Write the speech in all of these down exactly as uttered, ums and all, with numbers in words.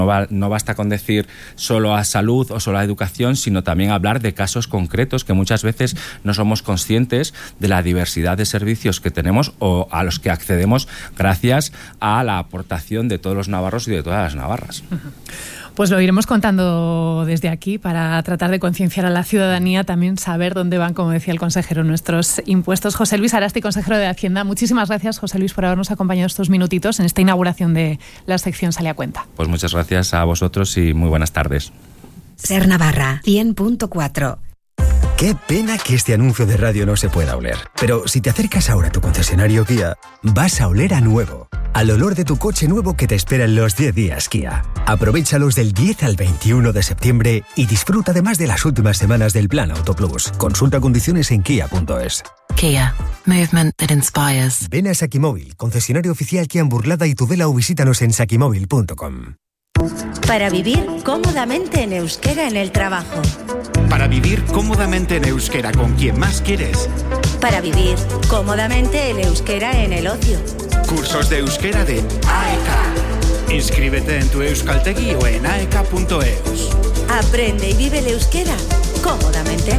No, va, no basta con decir solo a salud o solo a educación, sino también hablar de casos concretos que muchas veces no somos conscientes de la diversidad de servicios que tenemos o a los que accedemos gracias a la aportación de todos los navarros y de todas las navarras. Pues lo iremos contando desde aquí para tratar de concienciar a la ciudadanía, también saber dónde van, como decía el consejero, nuestros impuestos. José Luis Arasti, consejero de Hacienda. Muchísimas gracias, José Luis, por habernos acompañado estos minutitos en esta inauguración de la sección Sale a Cuenta. Pues muchas gracias a vosotros y muy buenas tardes. Ser Navarra, cien punto cuatro. Qué pena que este anuncio de radio no se pueda oler. Pero si te acercas ahora a tu concesionario Kia, vas a oler a nuevo. Al olor de tu coche nuevo que te espera en los diez días Kia. Aprovéchalos del diez al veintiuno de septiembre y disfruta además de las últimas semanas del Plan Auto Plus. Consulta condiciones en kia punto es. Kia. Movement that inspires. Ven a Sakimóvil, concesionario oficial Kia en Burlada y Tudela, o visítanos en sakimóvil punto com. Para vivir cómodamente en euskera en el trabajo. Para vivir cómodamente en euskera con quien más quieres. Para vivir cómodamente en euskera en el ocio. Cursos de euskera de A E K. Inscríbete en tu euskaltegi o en aeka punto eus. Aprende y vive el euskera cómodamente.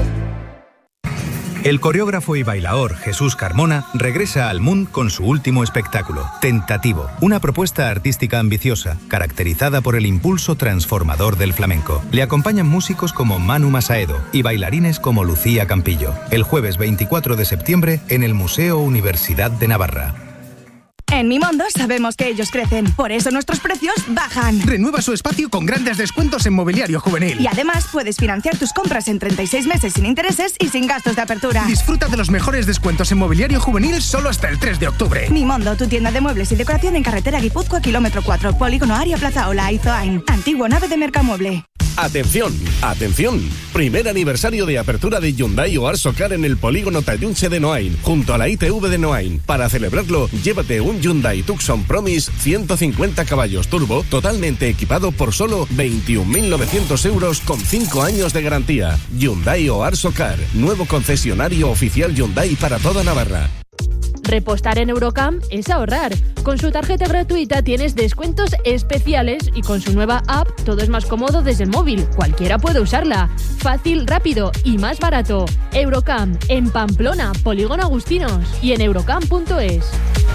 El coreógrafo y bailaor Jesús Carmona regresa al Munt con su último espectáculo, Tentativo, una propuesta artística ambiciosa, caracterizada por el impulso transformador del flamenco. Le acompañan músicos como Manu Masaedo y bailarines como Lucía Campillo. El jueves veinticuatro de septiembre en el Museo Universidad de Navarra. En Mimondo sabemos que ellos crecen, por eso nuestros precios bajan. Renueva su espacio con grandes descuentos en mobiliario juvenil. Y además puedes financiar tus compras en treinta y seis meses sin intereses y sin gastos de apertura. Disfruta de los mejores descuentos en mobiliario juvenil solo hasta el tres de octubre. Mimondo, tu tienda de muebles y decoración en carretera Guipúzcoa, kilómetro cuatro, Polígono Aria Plaza Ola, Izoain. Antigua nave de Mercamueble. Atención, atención. Primer aniversario de apertura de Hyundai Ohar Socar en el polígono Tallunche de Noain, junto a la I T V de Noain. Para celebrarlo, llévate un Hyundai Tucson Promise ciento cincuenta caballos turbo, totalmente equipado por solo veintiún mil novecientos euros con cinco años de garantía. Hyundai Ohar Socar, nuevo concesionario oficial Hyundai para toda Navarra. Repostar en Eurocam es ahorrar. Con su tarjeta gratuita tienes descuentos especiales y con su nueva app todo es más cómodo desde el móvil. Cualquiera puede usarla. Fácil, rápido y más barato. Eurocam, en Pamplona, Polígono Agustinos y en eurocam punto es.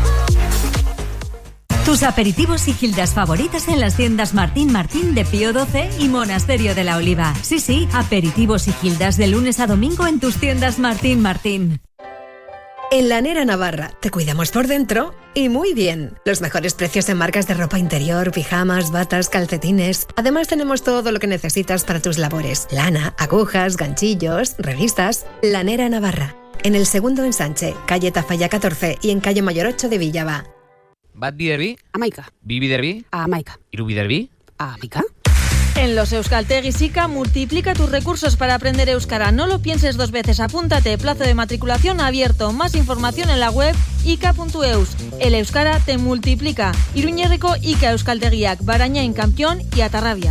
Tus aperitivos y gildas favoritas en las tiendas Martín Martín de Pío doce y Monasterio de la Oliva. Sí, sí, aperitivos y gildas de lunes a domingo en tus tiendas Martín Martín. En Lanera Navarra te cuidamos por dentro y muy bien. Los mejores precios en marcas de ropa interior, pijamas, batas, calcetines. Además tenemos todo lo que necesitas para tus labores. Lana, agujas, ganchillos, revistas. Lanera Navarra. En el segundo ensanche, calle Tafalla catorce y en calle Mayor ocho de Villaba. Bat biderbi? Amaika. Bi biderbi? Amaika. Hiru biderbi? Amaika. En los Euskaltegi Sika, multiplica tus recursos para aprender euskara. No lo pienses dos veces, apúntate. Plazo de matriculación abierto. Más información en la web ika punto eus. El euskara te multiplica. Iruñerriko Ika Euskaltegiak, Barañain Campión y Atarrabia.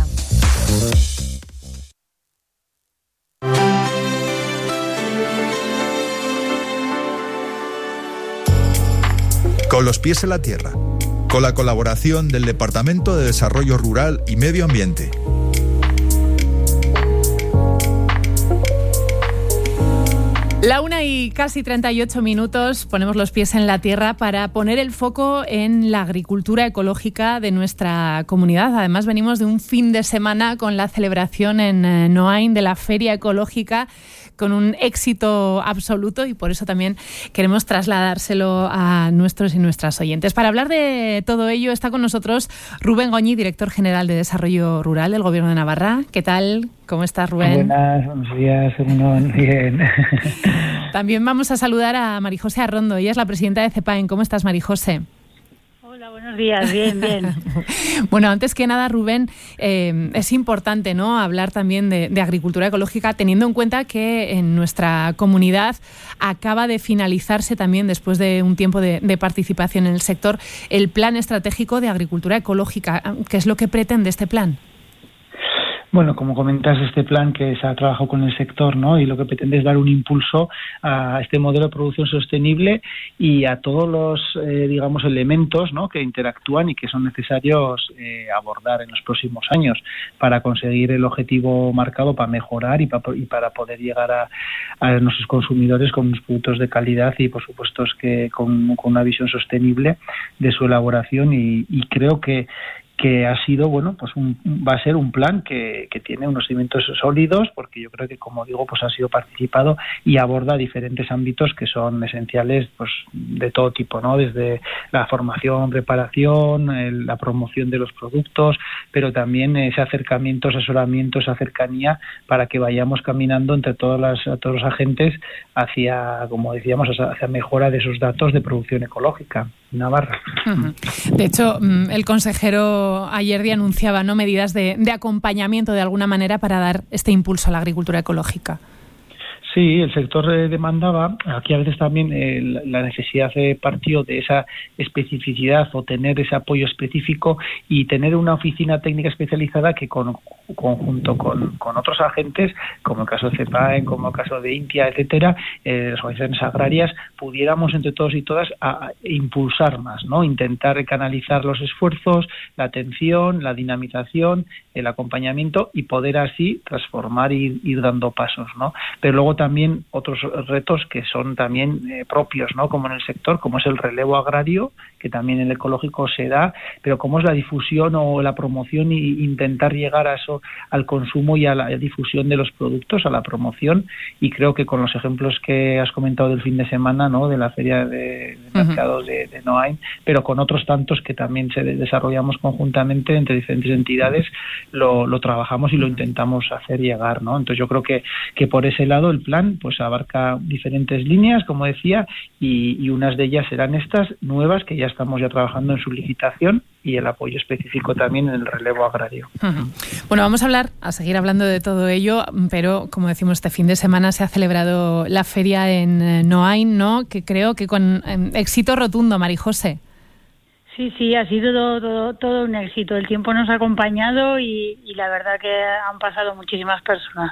Con los pies en la tierra, con la colaboración del Departamento de Desarrollo Rural y Medio Ambiente. La una y casi treinta y ocho minutos, ponemos los pies en la tierra para poner el foco en la agricultura ecológica de nuestra comunidad. Además, venimos de un fin de semana con la celebración en Noain de la Feria Ecológica, con un éxito absoluto, y por eso también queremos trasladárselo a nuestros y nuestras oyentes. Para hablar de todo ello está con nosotros Rubén Goñi, director general de Desarrollo Rural del Gobierno de Navarra. ¿Qué tal? ¿Cómo estás, Rubén? Buenas, buenos días, Bruno. Bien. También vamos a saludar a Marijose Arrondo. Ella es la presidenta de CEPAEN. ¿Cómo estás, Marijose? Hola, buenos días. Bien, bien. Bueno, antes que nada, Rubén, eh, es importante, ¿no?, hablar también de, de agricultura ecológica, teniendo en cuenta que en nuestra comunidad acaba de finalizarse también, después de un tiempo de, de participación en el sector, el Plan Estratégico de Agricultura Ecológica. ¿Qué es lo que pretende este plan? Bueno, como comentas, este plan que se ha trabajado con el sector, ¿no? Y lo que pretende es dar un impulso a este modelo de producción sostenible y a todos los, eh, digamos, elementos, ¿no?, que interactúan y que son necesarios eh, abordar en los próximos años para conseguir el objetivo marcado, para mejorar y para, y para poder llegar a, a nuestros consumidores con unos productos de calidad y, por supuesto, es que con, con una visión sostenible de su elaboración y, y creo que que ha sido, bueno, pues un, va a ser un plan que, que tiene unos cimientos sólidos, porque yo creo que, como digo, pues ha sido participado y aborda diferentes ámbitos que son esenciales, pues de todo tipo, ¿no? Desde la formación, preparación, el, la promoción de los productos, pero también ese acercamiento, asesoramiento, esa cercanía para que vayamos caminando entre todas las, todos los agentes hacia, como decíamos, hacia mejora de esos datos de producción ecológica en Navarra. De hecho, el consejero ayer día anunciaba, ¿no?, medidas de, de acompañamiento de alguna manera para dar este impulso a la agricultura ecológica. Sí, el sector eh, demandaba, aquí a veces también eh, la necesidad eh, partió de esa especificidad o tener ese apoyo específico y tener una oficina técnica especializada que con, conjunto con, con otros agentes, como el caso de CEPAEN, como el caso de INTIA, etcétera, eh, las organizaciones agrarias, pudiéramos entre todos y todas a, a impulsar más, ¿no? Intentar canalizar los esfuerzos, la atención, la dinamización, el acompañamiento y poder así transformar y ir, ir dando pasos, ¿no? Pero luego también otros retos que son también eh, propios, ¿no?, como en el sector, como es el relevo agrario, que también en el ecológico se da, pero como es la difusión o la promoción y intentar llegar a eso, al consumo y a la difusión de los productos, a la promoción, y creo que con los ejemplos que has comentado del fin de semana, ¿no?, de la feria de, de mercados uh-huh. de, de Noain, pero con otros tantos que también se desarrollamos conjuntamente entre diferentes entidades, lo, lo trabajamos y lo intentamos hacer llegar, ¿no? Entonces yo creo que, que por ese lado el plan pues abarca diferentes líneas, como decía, y, y unas de ellas serán estas nuevas que ya estamos ya trabajando en su licitación y el apoyo específico también en el relevo agrario. Uh-huh. Bueno, vamos a hablar, a seguir hablando de todo ello, pero como decimos, este fin de semana se ha celebrado la feria en Noain, ¿no?, que creo que con eh, éxito rotundo, Marijose. Sí, sí, ha sido todo, todo, todo un éxito. El tiempo nos ha acompañado y, y la verdad que han pasado muchísimas personas.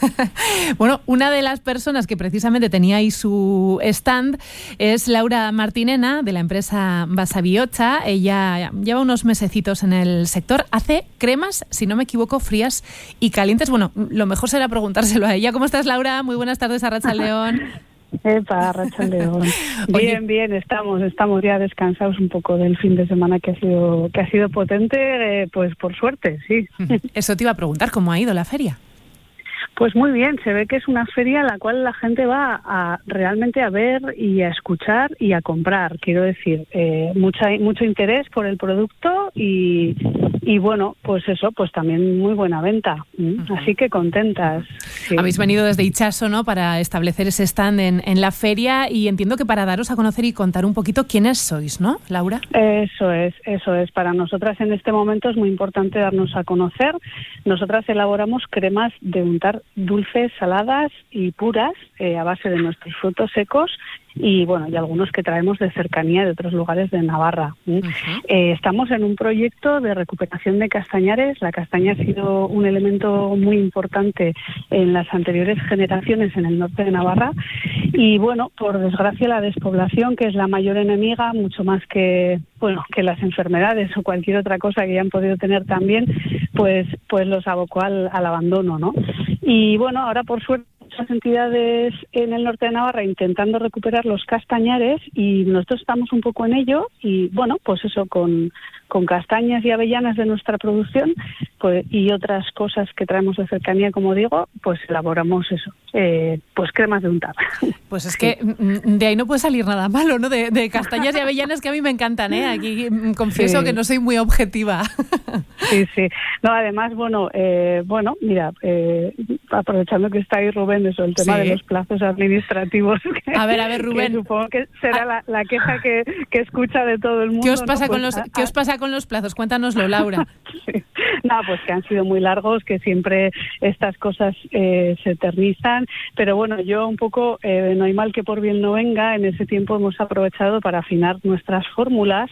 Bueno, una de las personas que precisamente tenía ahí su stand es Laura Martinena, de la empresa Basabiocha. Ella lleva unos mesecitos en el sector. Hace cremas, si no me equivoco, frías y calientes. Bueno, lo mejor será preguntárselo a ella. ¿Cómo estás, Laura? Muy buenas tardes, Arratsaldeon. Epa, Arratsaldeon. Bien, bien, estamos, estamos ya descansados un poco del fin de semana que ha sido, que ha sido potente, eh, pues por suerte, sí. Eso te iba a preguntar, ¿cómo ha ido la feria? Pues muy bien, se ve que es una feria a la cual la gente va a realmente a ver y a escuchar y a comprar. Quiero decir, eh, mucha, mucho interés por el producto y, y bueno, pues eso, pues también muy buena venta. Uh-huh. Así que contentas. Sí. Habéis venido desde Itxaso, ¿no?, para establecer ese stand en, en la feria y entiendo que para daros a conocer y contar un poquito quiénes sois, ¿no, Laura? Eso es, eso es. Para nosotras en este momento es muy importante darnos a conocer. Nosotras elaboramos cremas de untar dulces, saladas y puras eh, a base de nuestros frutos secos y bueno, y algunos que traemos de cercanía de otros lugares de Navarra. Uh-huh. Eh, estamos en un proyecto de recuperación de castañares. La castaña ha sido un elemento muy importante en las anteriores generaciones en el norte de Navarra y bueno, por desgracia la despoblación, que es la mayor enemiga, mucho más que bueno que las enfermedades o cualquier otra cosa que hayan podido tener también, pues pues los abocó al, al abandono, ¿no? Y bueno, ahora por suerte muchas entidades en el norte de Navarra intentando recuperar los castañares y nosotros estamos un poco en ello y bueno, pues eso con, con castañas y avellanas de nuestra producción pues, y otras cosas que traemos de cercanía, como digo, pues elaboramos eso, eh, pues cremas de untar. Pues es que de ahí no puede salir nada malo, ¿no? De, de castañas y avellanas que a mí me encantan, ¿eh? Aquí confieso sí. que no soy muy objetiva. Sí, sí. No, además, bueno, eh, bueno, mira, eh, aprovechando que está ahí Rubén, eso, el tema sí. de los plazos administrativos. Que, a ver, a ver, Rubén. Que supongo que será la, la queja que, que escucha de todo el mundo. ¿Qué os pasa, ¿no? con pues, los, a, ¿qué os pasa con los plazos? Cuéntanoslo, Laura. Sí. No, pues que han sido muy largos, que siempre estas cosas eh, se eternizan, pero bueno, yo un poco, eh, no hay mal que por bien no venga, en ese tiempo hemos aprovechado para afinar nuestras fórmulas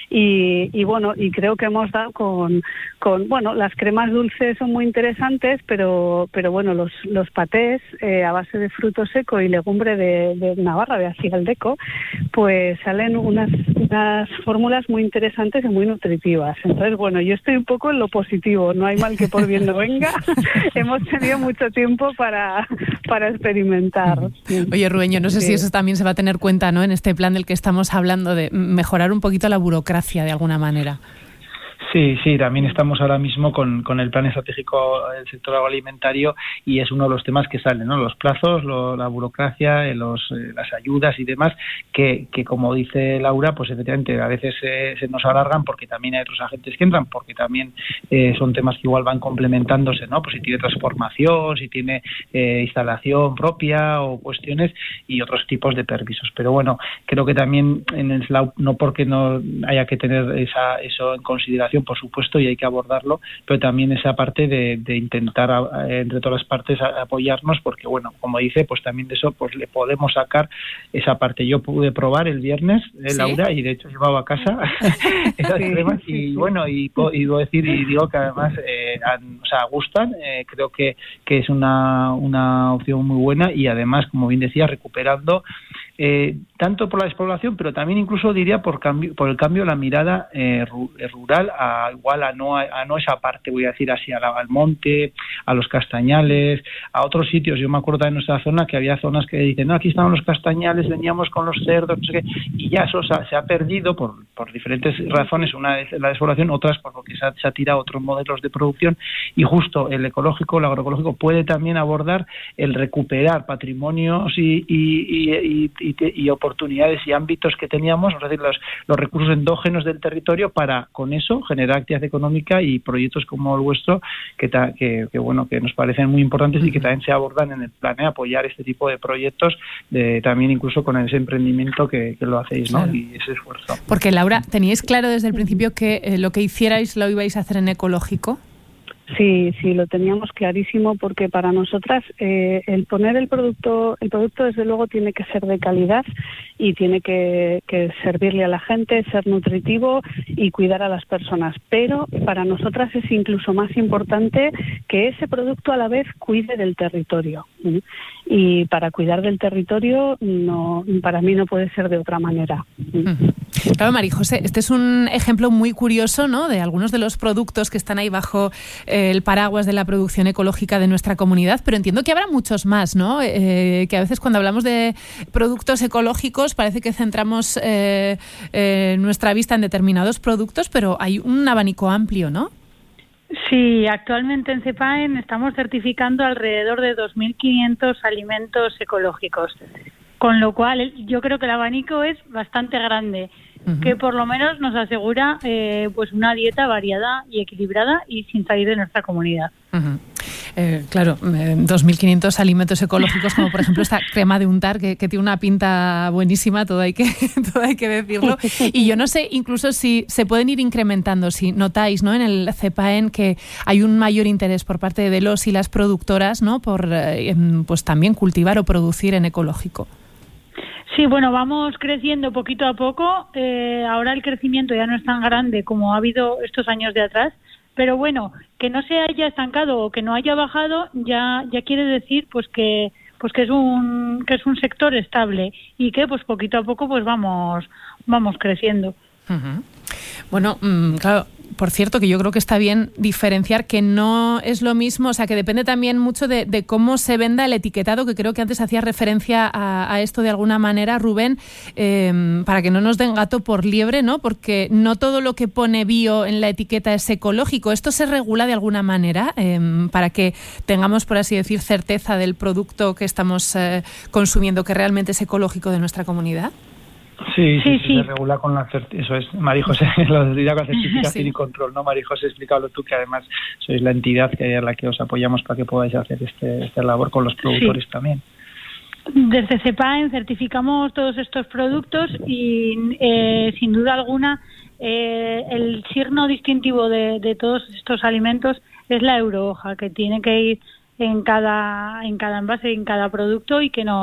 y, y bueno, y creo que hemos dado con, con bueno, las cremas dulces son muy interesantes, pero pero bueno, los, los patés eh, a base de fruto seco y legumbre de, de Navarra, de Acigaldeco, pues salen unas, unas fórmulas muy interesantes y muy nutritivas. Entonces, bueno, yo estoy un poco en lo positivo, no hay mal que por bien no venga. Hemos tenido mucho tiempo para, para experimentar. Oye, Rubén, yo no sé sí. si eso también se va a tener cuenta, ¿no?, en este plan del que estamos hablando, de mejorar un poquito la burocracia de alguna manera. Sí, sí, también estamos ahora mismo con, con el plan estratégico del sector agroalimentario y es uno de los temas que salen, ¿no? Los plazos, lo, la burocracia, eh, los, eh, las ayudas y demás, que, que como dice Laura, pues efectivamente a veces eh, se nos alargan porque también hay otros agentes que entran, porque también eh, son temas que igual van complementándose, ¿no? Pues si tiene transformación, si tiene eh, instalación propia o cuestiones y otros tipos de permisos. Pero bueno, creo que también en el SLAU, no porque no haya que tener esa, eso en consideración, por supuesto, y hay que abordarlo, pero también esa parte de, de intentar eh, entre todas las partes a, apoyarnos, porque bueno, como dice, pues también de eso pues le podemos sacar esa parte. Yo pude probar el viernes, eh, ¿sí? Laura, y de hecho llevaba a casa esas sí, cremas sí, y sí. bueno, y, y debo decir, y digo que además eh, han, o sea, gustan, eh, creo que, que es una, una opción muy buena y además, como bien decía, recuperando Eh, tanto por la despoblación, pero también incluso diría por cambio, por el cambio de la mirada eh, rural a igual a no a, a no esa parte, voy a decir así, a la, al monte, a los castañales, a otros sitios. Yo me acuerdo también en nuestra zona que había zonas que dicen, no, aquí estaban los castañales, veníamos con los cerdos, no sé qué, y ya eso se ha, se ha perdido por, por diferentes razones, una es la despoblación, otras por porque se ha, se ha tirado otros modelos de producción, y justo el ecológico, el agroecológico puede también abordar el recuperar patrimonios y, y, y, y Y, y oportunidades y ámbitos que teníamos, es decir, los, los recursos endógenos del territorio para, con eso, generar actividad económica y proyectos como el vuestro que, ta, que, que bueno que nos parecen muy importantes y que también se abordan en el plan, ¿eh? Apoyar este tipo de proyectos, de, también incluso con ese emprendimiento que, que lo hacéis, ¿no? Claro. Y ese esfuerzo. Porque, Laura, ¿teníais claro desde el principio que eh, lo que hicierais lo ibais a hacer en ecológico? Sí, sí, lo teníamos clarísimo porque para nosotras eh, el poner el producto, el producto desde luego tiene que ser de calidad y tiene que, que servirle a la gente, ser nutritivo y cuidar a las personas. Pero para nosotras es incluso más importante que ese producto a la vez cuide del territorio. ¿sí? Y para cuidar del territorio, no, para mí no puede ser de otra manera. Claro, María José, este es un ejemplo muy curioso, ¿no?, de algunos de los productos que están ahí bajo eh, el paraguas de la producción ecológica de nuestra comunidad, pero entiendo que habrá muchos más, ¿no? Eh, que a veces cuando hablamos de productos ecológicos parece que centramos eh, eh, nuestra vista en determinados productos, pero hay un abanico amplio, ¿no? Sí, actualmente en CEPAEN estamos certificando alrededor de dos mil quinientos alimentos ecológicos, con lo cual yo creo que el abanico es bastante grande, uh-huh. que por lo menos nos asegura eh, pues una dieta variada y equilibrada y sin salir de nuestra comunidad. Uh-huh. Eh, claro, eh, dos mil quinientos alimentos ecológicos, como por ejemplo esta crema de untar que, que tiene una pinta buenísima, todo hay que todo hay que decirlo. Y yo no sé, incluso si se pueden ir incrementando, si notáis, ¿no?, en el CEPAEN que hay un mayor interés por parte de los y las productoras, ¿no?, por eh, pues también cultivar o producir en ecológico. Sí, bueno, vamos creciendo poquito a poco. Eh, ahora el crecimiento ya no es tan grande como ha habido estos años de atrás, pero bueno, que no se haya estancado o que no haya bajado ya ya quiere decir pues que pues que es un que es un sector estable y que pues poquito a poco pues vamos vamos creciendo. Uh-huh. Bueno, mmm, claro, por cierto, que yo creo que está bien diferenciar que no es lo mismo, o sea, que depende también mucho de, de cómo se venda el etiquetado, que creo que antes hacía referencia a, a esto de alguna manera, Rubén, eh, para que no nos den gato por liebre, ¿no? Porque no todo lo que pone bio en la etiqueta es ecológico. ¿Esto se regula de alguna manera eh, para que tengamos, por así decir, certeza del producto que estamos eh, consumiendo, que realmente es ecológico de nuestra comunidad? Sí, sí, sí, sí, se regula con la certificación. Eso es, María José, lo dirá con certificación sí. y control, ¿no? María José, explícalo tú, que además sois la entidad que a la que os apoyamos para que podáis hacer este, esta labor con los productores sí. también. Desde CEPAEN certificamos todos estos productos y eh, sin duda alguna eh, el signo distintivo de, de todos estos alimentos es la eurohoja, que tiene que ir en cada en cada envase, en cada producto y que nos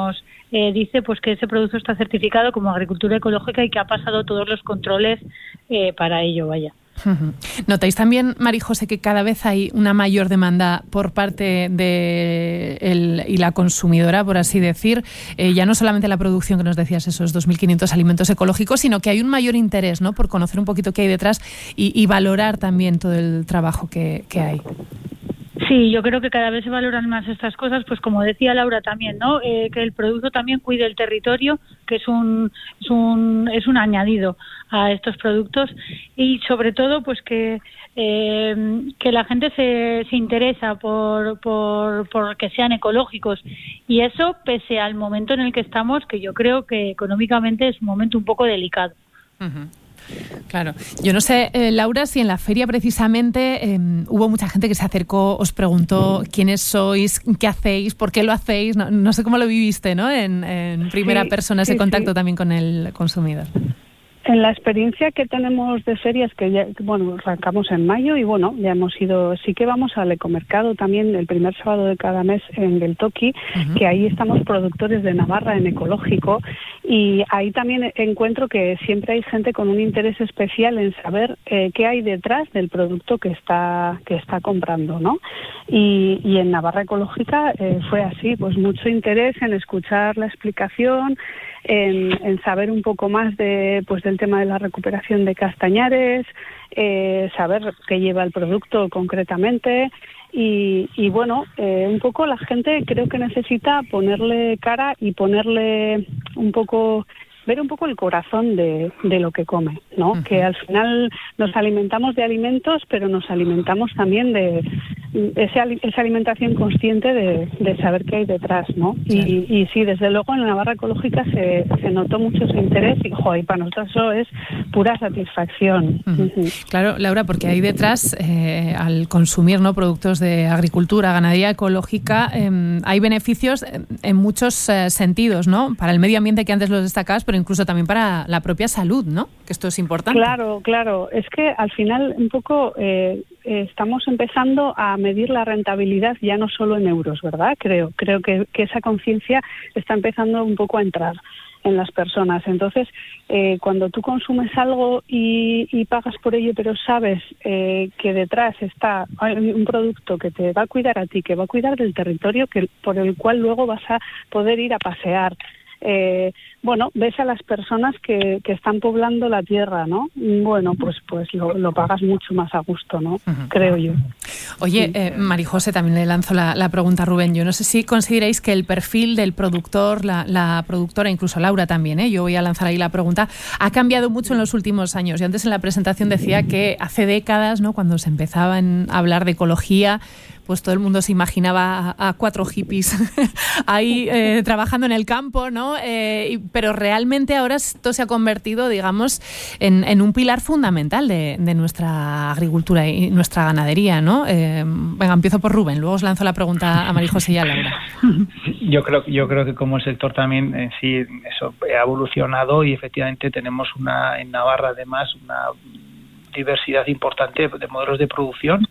eh, dice pues que ese producto está certificado como agricultura ecológica y que ha pasado todos los controles eh, para ello, vaya. ¿Notáis también, María José, que cada vez hay una mayor demanda por parte de el, y la consumidora, por así decir? Eh, ya no solamente la producción, que nos decías, esos dos mil quinientos alimentos ecológicos, sino que hay un mayor interés, ¿no?, por conocer un poquito qué hay detrás y, y valorar también todo el trabajo que, que hay. Sí, yo creo que cada vez se valoran más estas cosas, pues como decía Laura también, ¿no? Eh, que el producto también cuide el territorio, que es un, es un es un añadido a estos productos, y sobre todo pues que eh, que la gente se, se interesa por, por por que sean ecológicos, y eso pese al momento en el que estamos, que yo creo que económicamente es un momento un poco delicado. Uh-huh. Claro. Yo no sé, eh, Laura, si en la feria precisamente eh, hubo mucha gente que se acercó, os preguntó quiénes sois, qué hacéis, por qué lo hacéis. No, no sé cómo lo viviste, ¿no?, en, en primera sí, persona, ese sí, contacto sí. también con el consumidor. En la experiencia que tenemos de ferias, que ya, bueno, arrancamos en mayo y bueno, ya hemos ido, sí que vamos al ecomercado también el primer sábado de cada mes en Geltoki, uh-huh. que ahí estamos productores de Navarra en ecológico, y ahí también encuentro que siempre hay gente con un interés especial en saber eh, qué hay detrás del producto que está que está comprando, ¿no? Y, y en Navarra Ecológica eh, fue así, pues mucho interés en escuchar la explicación, En, en saber un poco más de pues del tema de la recuperación de castañares, eh, saber qué lleva el producto concretamente, y, y bueno, eh, un poco la gente creo que necesita ponerle cara y ponerle un poco, ver un poco el corazón de, de lo que come, ¿no? Uh-huh. Que al final nos alimentamos de alimentos, pero nos alimentamos también de esa, esa alimentación consciente de, de saber qué hay detrás, ¿no? Sí. Y, y sí, desde luego en la Navarra Ecológica se, se notó mucho ese interés y, jo, y para nosotros eso es pura satisfacción. Uh-huh. Uh-huh. Claro, Laura, porque ahí detrás, eh, al consumir, ¿no?, productos de agricultura, ganadería ecológica, eh, hay beneficios en muchos eh, sentidos, ¿no? Para el medio ambiente, que antes los destacabas, pero incluso también para la propia salud, ¿no?, que esto es importante. Claro, claro. Es que al final un poco eh, estamos empezando a medir la rentabilidad ya no solo en euros, ¿verdad? Creo, creo que, que esa conciencia está empezando un poco a entrar en las personas. Entonces, eh, cuando tú consumes algo y, y pagas por ello, pero sabes eh, que detrás está un producto que te va a cuidar a ti, que va a cuidar del territorio que por el cual luego vas a poder ir a pasear. Eh, bueno, ves a las personas que, que están poblando la tierra, ¿no? Bueno, pues pues lo, lo pagas mucho más a gusto, ¿no? Uh-huh. Creo yo. Oye, sí. eh, María José, también le lanzo la, la pregunta a Rubén. Yo no sé si consideráis que el perfil del productor, la, la productora, incluso Laura también, ¿eh? Yo voy a lanzar ahí la pregunta, ha cambiado mucho en los últimos años. Yo antes en la presentación decía que hace décadas, ¿no?, cuando se empezaba a hablar de ecología, pues todo el mundo se imaginaba a, a cuatro hippies ahí eh, trabajando en el campo, ¿no? Eh, y, pero realmente ahora esto se ha convertido, digamos, en, en un pilar fundamental de, de nuestra agricultura y nuestra ganadería, ¿no? Eh, venga, empiezo por Rubén, luego os lanzo la pregunta a María José y a Laura. Yo creo, yo creo que como el sector también en sí eso ha evolucionado, y efectivamente tenemos una en Navarra además una diversidad importante de modelos de producción,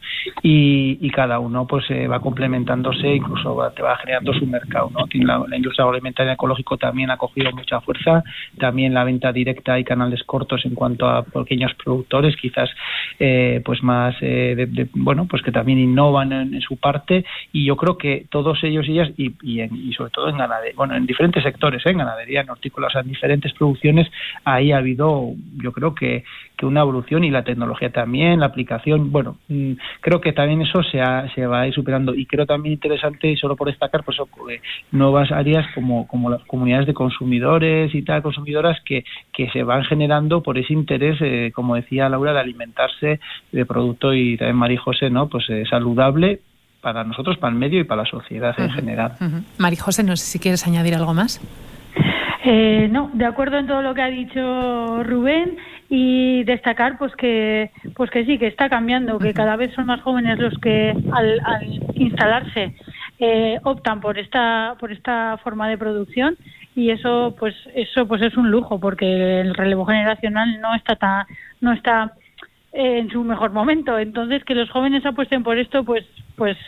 y, y cada uno pues eh, va complementándose, incluso va, te va generando su mercado, ¿no? La, la industria agroalimentaria ecológico también ha cogido mucha fuerza, también la venta directa y canales cortos en cuanto a pequeños productores, quizás eh, pues más eh, de, de, bueno, pues que también innovan en, en su parte, y yo creo que todos ellos y ellas y, y, en, y sobre todo en ganadería, bueno, en diferentes sectores, ¿eh? En ganadería, en hortícola, o sea, en diferentes producciones, ahí ha habido, yo creo que, que una evolución, y la tecnología también, la aplicación, bueno, mmm, creo que también eso se, ha, se va a ir superando, y creo también interesante, y solo por destacar, pues eh, nuevas áreas como, como las comunidades de consumidores y tal, consumidoras que, que se van generando por ese interés, eh, como decía Laura, de alimentarse de producto, y también María José, ¿no? Pues eh, saludable para nosotros, para el medio y para la sociedad uh-huh, en general. Uh-huh. María José, no sé si quieres añadir algo más. Eh, no, de acuerdo en todo lo que ha dicho Rubén, y destacar pues que pues que sí, que está cambiando, que cada vez son más jóvenes los que al, al instalarse eh, optan por esta por esta forma de producción, y eso pues eso pues es un lujo, porque el relevo generacional no está tan, no está eh, en su mejor momento. Entonces, que los jóvenes apuesten por esto, pues pues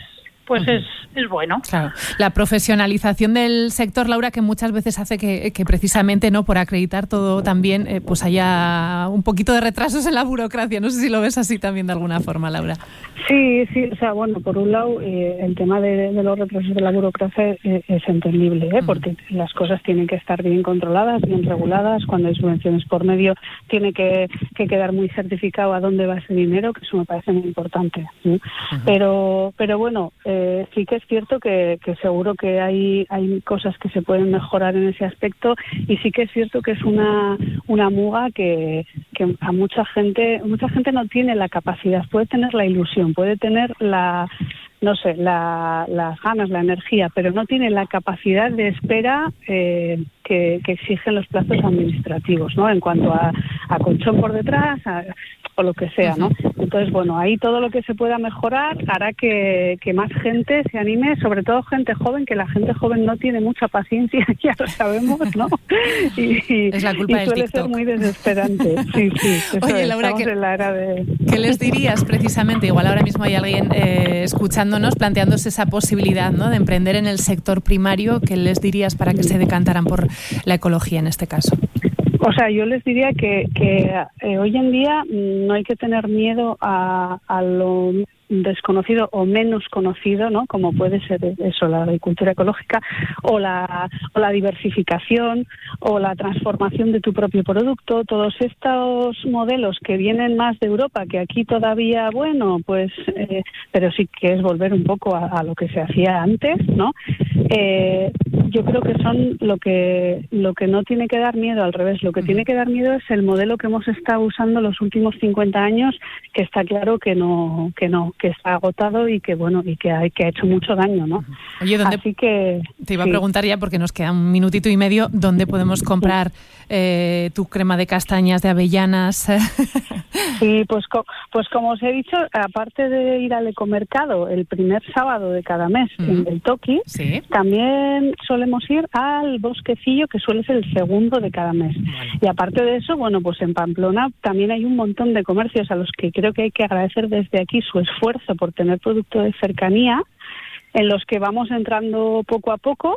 pues uh-huh. es, es bueno. Claro. La profesionalización del sector, Laura, que muchas veces hace que, que precisamente, ¿no?, por acreditar todo también, eh, pues haya un poquito de retrasos en la burocracia. No sé si lo ves así también de alguna forma, Laura. Sí, sí, o sea, bueno, por un lado, eh, el tema de, de los retrasos de la burocracia eh, es entendible, ¿eh? Porque las cosas tienen que estar bien controladas, bien reguladas. Cuando hay subvenciones por medio, tiene que, que quedar muy certificado a dónde va ese dinero, que eso me parece muy importante, ¿sí? Uh-huh. Pero, pero bueno, eh, sí que es cierto que, que seguro que hay, hay cosas que se pueden mejorar en ese aspecto, y sí que es cierto que es una, una muga que, que a mucha gente, mucha gente no tiene la capacidad, puede tener la ilusión, puede tener la, no sé, la, las ganas, la energía, pero no tiene la capacidad de espera eh, que, que exigen los plazos administrativos, ¿no? En cuanto a, a colchón por detrás, a, o lo que sea, ¿no? Entonces, bueno, ahí todo lo que se pueda mejorar hará que, que más gente se anime, sobre todo gente joven, que la gente joven no tiene mucha paciencia, ya lo sabemos, ¿no? Y, y, es la culpa y suele del TikTok. ser muy desesperante. Sí, sí. Eso Oye, es, Laura, estamos ¿qué, en la era de... ¿qué les dirías precisamente? Igual ahora mismo hay alguien eh, escuchándonos, planteándose esa posibilidad, ¿no?, de emprender en el sector primario. ¿Qué les dirías para que se decantaran por la ecología en este caso? O sea, yo les diría que, que eh, hoy en día no hay que tener miedo a, a lo desconocido o menos conocido, ¿no? Como puede ser eso, la agricultura ecológica o la, o la diversificación o la transformación de tu propio producto. Todos estos modelos que vienen más de Europa, que aquí todavía, bueno, pues, eh, pero sí que es volver un poco a, a lo que se hacía antes, ¿no? Eh, yo creo que son lo que lo que no tiene que dar miedo, al revés, lo que tiene que dar miedo es el modelo que hemos estado usando los últimos cincuenta años, que está claro que no, que no, que está agotado y que bueno, y que ha, que ha hecho mucho daño, ¿no? Oye, ¿dónde, Así que te iba sí. a preguntar ya, porque nos queda un minutito y medio, ¿dónde podemos comprar eh, tu crema de castañas, de avellanas? Sí, pues, co- pues como os he dicho, aparte de ir al ecomercado el primer sábado de cada mes uh-huh. en el Toki, ¿sí? También solemos ir al Bosquecillo, que suele ser el segundo de cada mes. Vale. Y aparte de eso, bueno, pues en Pamplona también hay un montón de comercios a los que creo que hay que agradecer desde aquí su esfuerzo por tener producto de cercanía, en los que vamos entrando poco a poco.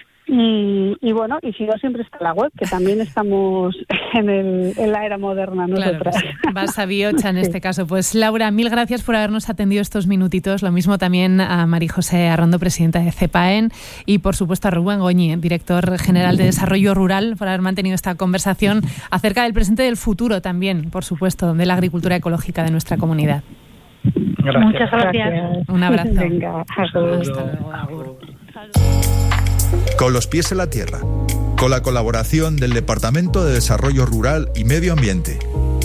Y, y bueno, y si no, siempre está la web, que también estamos en, el, en la era moderna nosotras. Claro, sí. Vas a Biocha en este caso. Pues Laura, mil gracias por habernos atendido estos minutitos. Lo mismo también a María José Arrondo, presidenta de CEPAEN, y por supuesto a Rubén Goñi, director general de Desarrollo Rural, por haber mantenido esta conversación acerca del presente y del futuro también, por supuesto, de la agricultura ecológica de nuestra comunidad. Gracias. Muchas gracias. Un abrazo. Venga, hasta luego. Agur. Con los pies en la tierra, con la colaboración del Departamento de Desarrollo Rural y Medio Ambiente.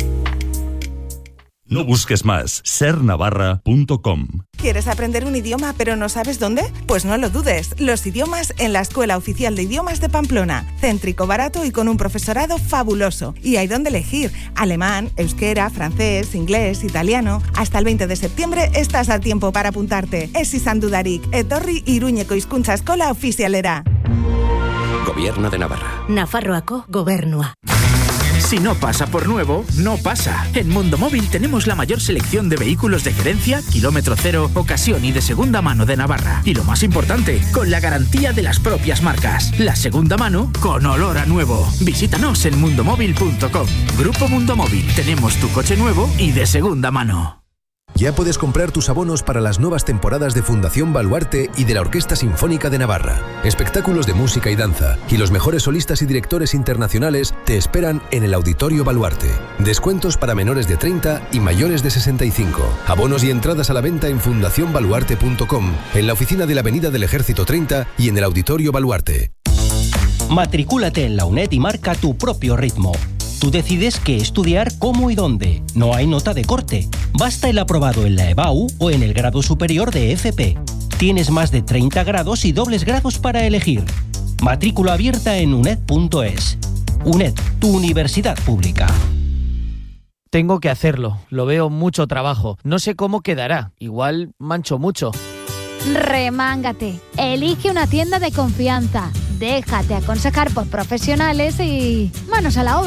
No busques más. ser navarra punto com. ¿Quieres aprender un idioma pero no sabes dónde? Pues no lo dudes. Los idiomas en la Escuela Oficial de Idiomas de Pamplona. Céntrico, barato y con un profesorado fabuloso. Y hay donde elegir. Alemán, euskera, francés, inglés, italiano. Hasta el veinte de septiembre estás a tiempo para apuntarte. Ez izan dudarik. Etorri Iruñeko hizkuntza eskola ofizialera. Gobierno de Navarra. Nafarroako Gobernua. Si no pasa por nuevo, no pasa. En Mundo Móvil tenemos la mayor selección de vehículos de gerencia, kilómetro cero, ocasión y de segunda mano de Navarra. Y lo más importante, con la garantía de las propias marcas. La segunda mano con olor a nuevo. Visítanos en mundomóvil punto com. Grupo Mundo Móvil. Tenemos tu coche nuevo y de segunda mano. Ya puedes comprar tus abonos para las nuevas temporadas de Fundación Baluarte y de la Orquesta Sinfónica de Navarra. Espectáculos de música y danza y los mejores solistas y directores internacionales te esperan en el Auditorio Baluarte. Descuentos para menores de treinta y mayores de sesenta y cinco. Abonos y entradas a la venta en fundación baluarte punto com, en la oficina de la Avenida del Ejército treinta y en el Auditorio Baluarte. Matricúlate en la UNED y marca tu propio ritmo. Tú decides qué estudiar, cómo y dónde. No hay nota de corte. Basta el aprobado en la EBAU o en el grado superior de F P. Tienes más de treinta grados y dobles grados para elegir. Matrícula abierta en uned punto es. UNED, tu universidad pública. Tengo que hacerlo. Lo veo mucho trabajo. No sé cómo quedará. Igual mancho mucho. Remángate. Elige una tienda de confianza. Déjate aconsejar por profesionales y manos a la obra.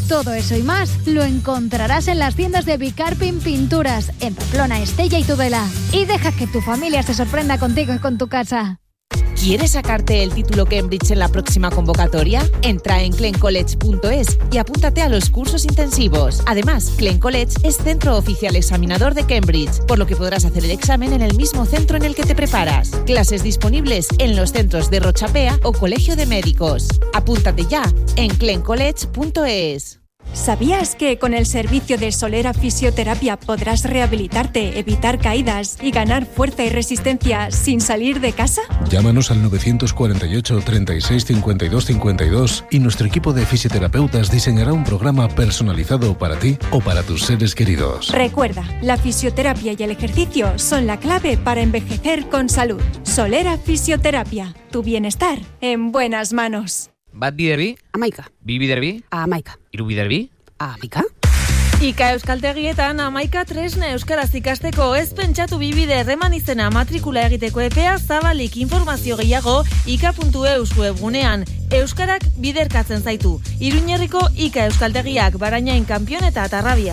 Todo eso y más lo encontrarás en las tiendas de Bicarpin Pinturas, en Pamplona, Estella y Tudela. Y deja que tu familia se sorprenda contigo y con tu casa. ¿Quieres sacarte el título Cambridge en la próxima convocatoria? Entra en clen college punto es y apúntate a los cursos intensivos. Además, Clen College es centro oficial examinador de Cambridge, por lo que podrás hacer el examen en el mismo centro en el que te preparas. Clases disponibles en los centros de Rochapea o Colegio de Médicos. Apúntate ya en clen college punto es. ¿Sabías que con el servicio de Solera Fisioterapia podrás rehabilitarte, evitar caídas y ganar fuerza y resistencia sin salir de casa? Llámanos al novecientos cuarenta y ocho, treinta y seis, cincuenta y dos cincuenta y dos y nuestro equipo de fisioterapeutas diseñará un programa personalizado para ti o para tus seres queridos. Recuerda, la fisioterapia y el ejercicio son la clave para envejecer con salud. Solera Fisioterapia, tu bienestar en buenas manos. Bat biderbi? Amaika. Bi biderbi? Amaika. Hiru biderbi? Amaika. Ika euskaltegietan amaika tresna euskaraz ikasteko, ez pentsatu bibide erreman izena matrikula egiteko epea zabalik. Informazio gehiago ika puntu eus webgunean. Euskarak biderkatzen zaitu. Iruñerriko Ika euskaltegiak, Barañain, Kanpion eta Atarrabia.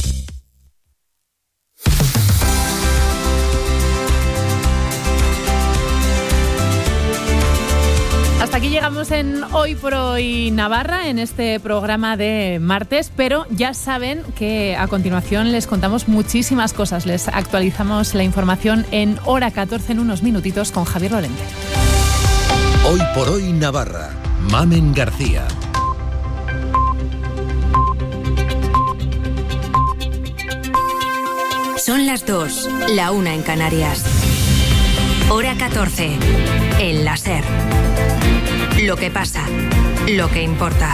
Hasta aquí llegamos en Hoy por Hoy Navarra, en este programa de martes, pero ya saben que a continuación les contamos muchísimas cosas. Les actualizamos la información en hora catorce, en unos minutitos, con Javier Lorente. Hoy por Hoy Navarra, Mamen García. Son las dos, la una en Canarias. Hora catorce, el láser. Lo que pasa, lo que importa.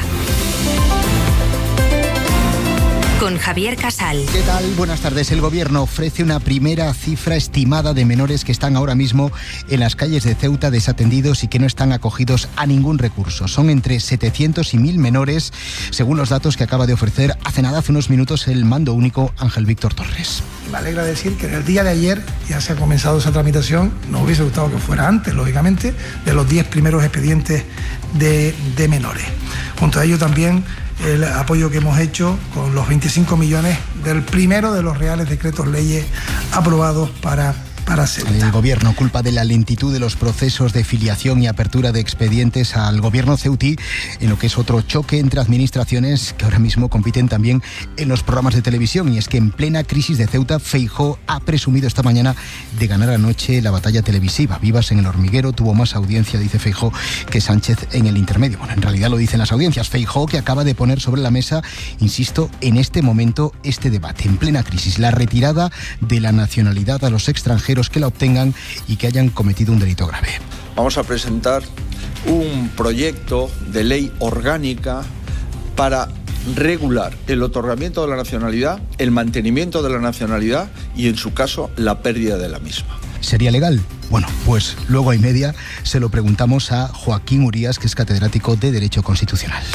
Con Javier Casal. ¿Qué tal? Buenas tardes. El Gobierno ofrece una primera cifra estimada de menores que están ahora mismo en las calles de Ceuta desatendidos y que no están acogidos a ningún recurso. Son entre setecientos y mil menores, según los datos que acaba de ofrecer hace nada, hace unos minutos, el mando único Ángel Víctor Torres. Me alegra decir que en el día de ayer ya se ha comenzado esa tramitación. Nos hubiese gustado que fuera antes, lógicamente, de los diez primeros expedientes de, de menores. Junto a ello también el apoyo que hemos hecho con los veinticinco millones del primero de los reales decretos leyes aprobados para para Ceuta. El Gobierno culpa de la lentitud de los procesos de filiación y apertura de expedientes al Gobierno ceutí, en lo que es otro choque entre administraciones que ahora mismo compiten también en los programas de televisión. Y es que en plena crisis de Ceuta, Feijóo ha presumido esta mañana de ganar anoche la batalla televisiva. Vivas en el Hormiguero tuvo más audiencia, dice Feijóo, que Sánchez en el intermedio. Bueno, en realidad lo dicen las audiencias. Feijóo, que acaba de poner sobre la mesa, insisto, en este momento este debate, en plena crisis, la retirada de la nacionalidad a los extranjeros que la obtengan y que hayan cometido un delito grave. Vamos a presentar un proyecto de ley orgánica para regular el otorgamiento de la nacionalidad, el mantenimiento de la nacionalidad y, en su caso, la pérdida de la misma. ¿Sería legal? Bueno, pues luego hay media se lo preguntamos a Joaquín Urías, que es catedrático de Derecho Constitucional.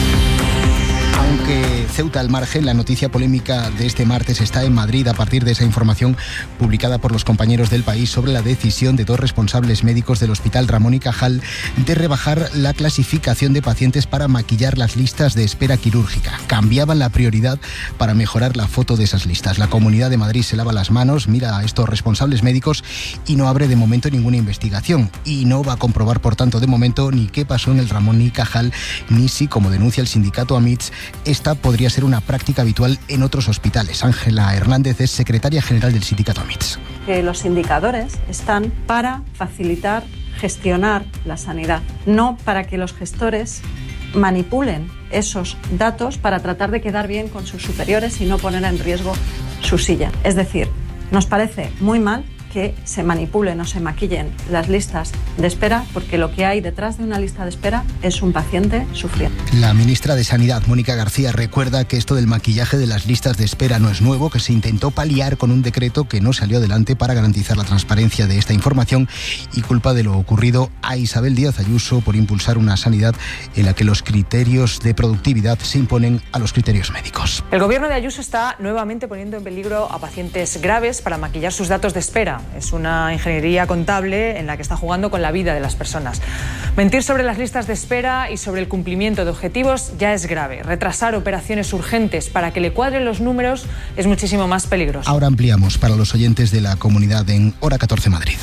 Aunque Ceuta al margen, la noticia polémica de este martes está en Madrid a partir de esa información publicada por los compañeros del País sobre la decisión de dos responsables médicos del Hospital Ramón y Cajal de rebajar la clasificación de pacientes para maquillar las listas de espera quirúrgica. Cambiaban la prioridad para mejorar la foto de esas listas. La Comunidad de Madrid se lava las manos, mira a estos responsables médicos y no abre de momento ninguna investigación. Y no va a comprobar, por tanto, de momento ni qué pasó en el Ramón y Cajal, ni si, como denuncia el sindicato AMITS, esta podría ser una práctica habitual en otros hospitales. Ángela Hernández es secretaria general del sindicato AMITS. Que los indicadores están para facilitar, gestionar la sanidad, no para que los gestores manipulen esos datos para tratar de quedar bien con sus superiores y no poner en riesgo su silla. Es decir, nos parece muy mal que se manipulen o se maquillen las listas de espera, porque lo que hay detrás de una lista de espera es un paciente sufriendo. La ministra de Sanidad, Mónica García, recuerda que esto del maquillaje de las listas de espera no es nuevo, que se intentó paliar con un decreto que no salió adelante para garantizar la transparencia de esta información, y culpa de lo ocurrido a Isabel Díaz Ayuso por impulsar una sanidad en la que los criterios de productividad se imponen a los criterios médicos. El gobierno de Ayuso está nuevamente poniendo en peligro a pacientes graves para maquillar sus datos de espera. es una ingeniería contable en la que está jugando con la vida de las personas. Mentir sobre las listas de espera y sobre el cumplimiento de objetivos ya es grave. Retrasar operaciones urgentes para que le cuadren los números es muchísimo más peligroso. Ahora ampliamos para los oyentes de la comunidad en Hora catorce Madrid.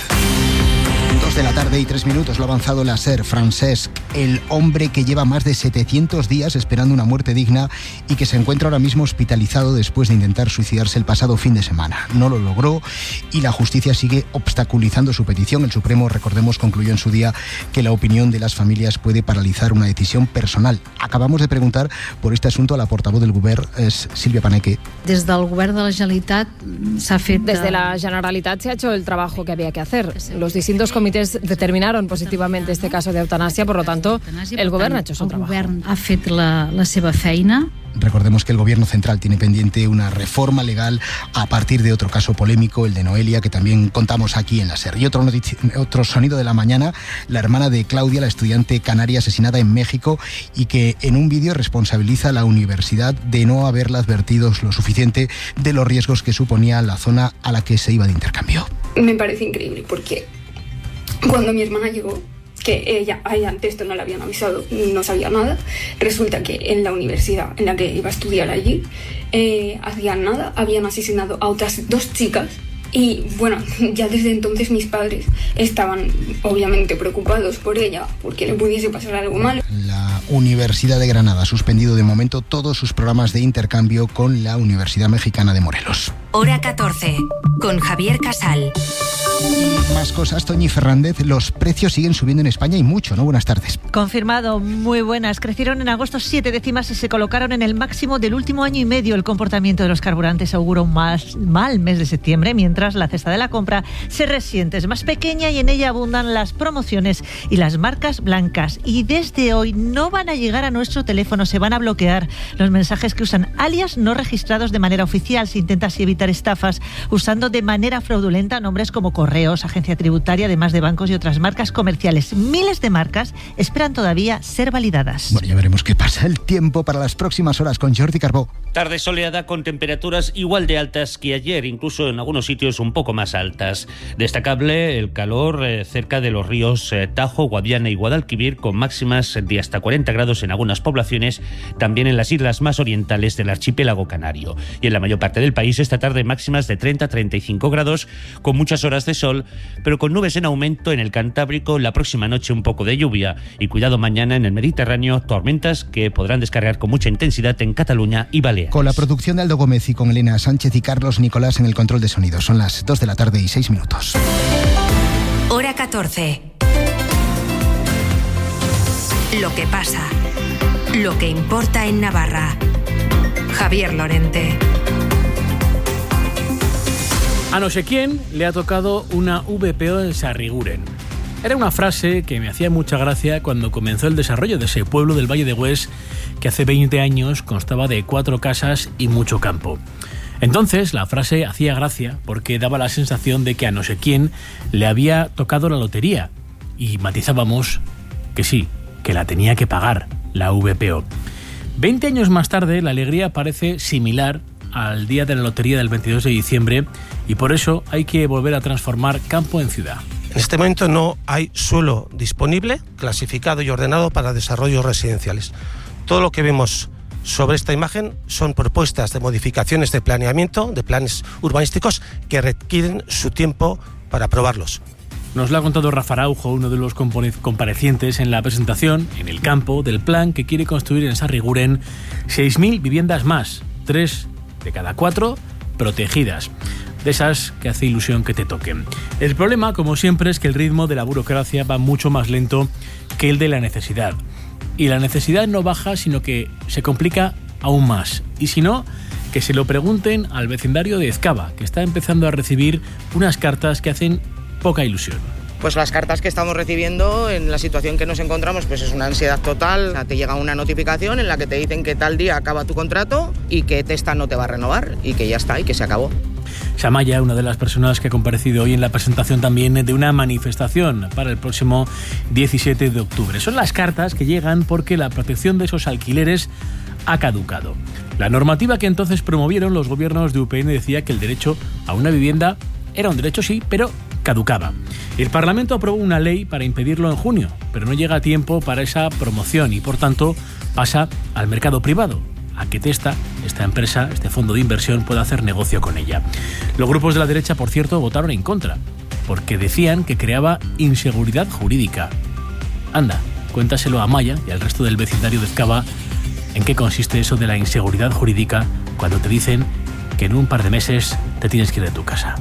Dos de la tarde y tres minutos, lo ha avanzado la SER. Francesc, el hombre que lleva más de setecientos días esperando una muerte digna y que se encuentra ahora mismo hospitalizado después de intentar suicidarse el pasado fin de semana. No lo logró y la justicia sigue obstaculizando su petición. El Supremo, recordemos, concluyó en su día que la opinión de las familias puede paralizar una decisión personal. Acabamos de preguntar por este asunto a la portavoz del Govern, es Sílvia Paneque. Desde el Govern de la Generalitat se ha fet... Desde la Generalitat se ha hecho el trabajo que había que hacer. Los distintos comités determinaron positivamente este caso de eutanasia, por lo tanto, el Gobierno ha hecho su trabajo. El Govern ha fet la, la seva feina. Recordemos que el Gobierno central tiene pendiente una reforma legal a partir de otro caso polémico, el de Noelia, que también contamos aquí en la SER. Y otro, notici- otro sonido de la mañana, la hermana de Claudia, la estudiante canaria asesinada en México y que en un vídeo responsabiliza a la universidad de no haberla advertido lo suficiente de los riesgos que suponía la zona a la que se iba de intercambio. Me parece increíble porque cuando mi hermana llegó, que ella, a ella antes esto no le habían avisado, no sabía nada, resulta que en la universidad en la que iba a estudiar allí, eh, hacían nada, habían asesinado a otras dos chicas y bueno, ya desde entonces mis padres estaban obviamente preocupados por ella, porque le pudiese pasar algo malo. La Universidad de Granada ha suspendido de momento todos sus programas de intercambio con la Universidad Mexicana de Morelos. Hora catorce, con Javier Casal. Y más cosas, Toñi Fernández, los precios siguen subiendo en España y mucho, ¿no? Buenas tardes. Confirmado, muy buenas. Crecieron en agosto siete décimas y se colocaron en el máximo del último año y medio. El comportamiento de los carburantes augura un más, mal mes de septiembre, mientras la cesta de la compra se resiente. Es más pequeña y en ella abundan las promociones y las marcas blancas. Y desde hoy no van a llegar a nuestro teléfono, se van a bloquear los mensajes que usan alias no registrados de manera oficial. Se intenta así evitar estafas usando de manera fraudulenta nombres como Correos, Agencia Tributaria, además de bancos y otras marcas comerciales. Miles de marcas esperan todavía ser validadas. Bueno, ya veremos qué pasa. El tiempo para las próximas horas con Jordi Carbó. Tarde soleada con temperaturas igual de altas que ayer, incluso en algunos sitios un poco más altas. Destacable el calor eh, cerca de los ríos eh, Tajo, Guadiana y Guadalquivir, con máximas de hasta cuarenta grados en algunas poblaciones, también en las islas más orientales del archipiélago canario. Y en la mayor parte del país esta tarde máximas de treinta a treinta y cinco grados, con muchas horas de sol, pero con nubes en aumento en el Cantábrico. La próxima noche un poco de lluvia y cuidado mañana en el Mediterráneo, tormentas que podrán descargar con mucha intensidad en Cataluña y Baleares. Con la producción de Aldo Gómez y con Elena Sánchez y Carlos Nicolás en el control de sonido. Son las dos de la tarde y seis minutos. Hora catorce. Lo que pasa, lo que importa en Navarra. Javier Lorente. A no sé quién le ha tocado una V P O en Sarriguren. Era una frase que me hacía mucha gracia cuando comenzó el desarrollo de ese pueblo del Valle de Hues, que hace veinte años constaba de cuatro casas y mucho campo. Entonces la frase hacía gracia porque daba la sensación de que a no sé quién le había tocado la lotería, y matizábamos que sí, que la tenía que pagar la V P O. Veinte años más tarde la alegría parece similar al día de la lotería del veintidós de diciembre, y por eso hay que volver a transformar campo en ciudad. En este momento no hay suelo disponible, clasificado y ordenado para desarrollos residenciales. Todo lo que vemos sobre esta imagen son propuestas de modificaciones de planeamiento, de planes urbanísticos, que requieren su tiempo para aprobarlos. Nos lo ha contado Rafa Araujo, uno de los comparecientes en la presentación, en el campo, del plan que quiere construir en Sarriguren seis mil viviendas más, tres de cada cuatro protegidas. De esas que hace ilusión que te toquen. El problema, como siempre, es que el ritmo de la burocracia va mucho más lento que el de la necesidad. Y la necesidad no baja, sino que se complica aún más. Y si no, que se lo pregunten al vecindario de Ezcaba, que está empezando a recibir unas cartas que hacen poca ilusión. Pues las cartas que estamos recibiendo en la situación que nos encontramos, pues es una ansiedad total. Te llega una notificación en la que te dicen que tal día acaba tu contrato y que Testa no te va a renovar y que ya está y que se acabó. Samaya, una de las personas que ha comparecido hoy en la presentación también de una manifestación para el próximo diecisiete de octubre. Son las cartas que llegan porque la protección de esos alquileres ha caducado. La normativa que entonces promovieron los gobiernos de U P N decía que el derecho a una vivienda Era un derecho, sí, pero caducaba. El Parlamento aprobó una ley para impedirlo en junio, pero no llega a tiempo para esa promoción y, por tanto, pasa al mercado privado, a que Testa, esta empresa, este fondo de inversión, pueda hacer negocio con ella. Los grupos de la derecha, por cierto, votaron en contra, porque decían que creaba inseguridad jurídica. Anda, cuéntaselo a Maya y al resto del vecindario de Ezkaba en qué consiste eso de la inseguridad jurídica cuando te dicen que en un par de meses te tienes que ir de tu casa.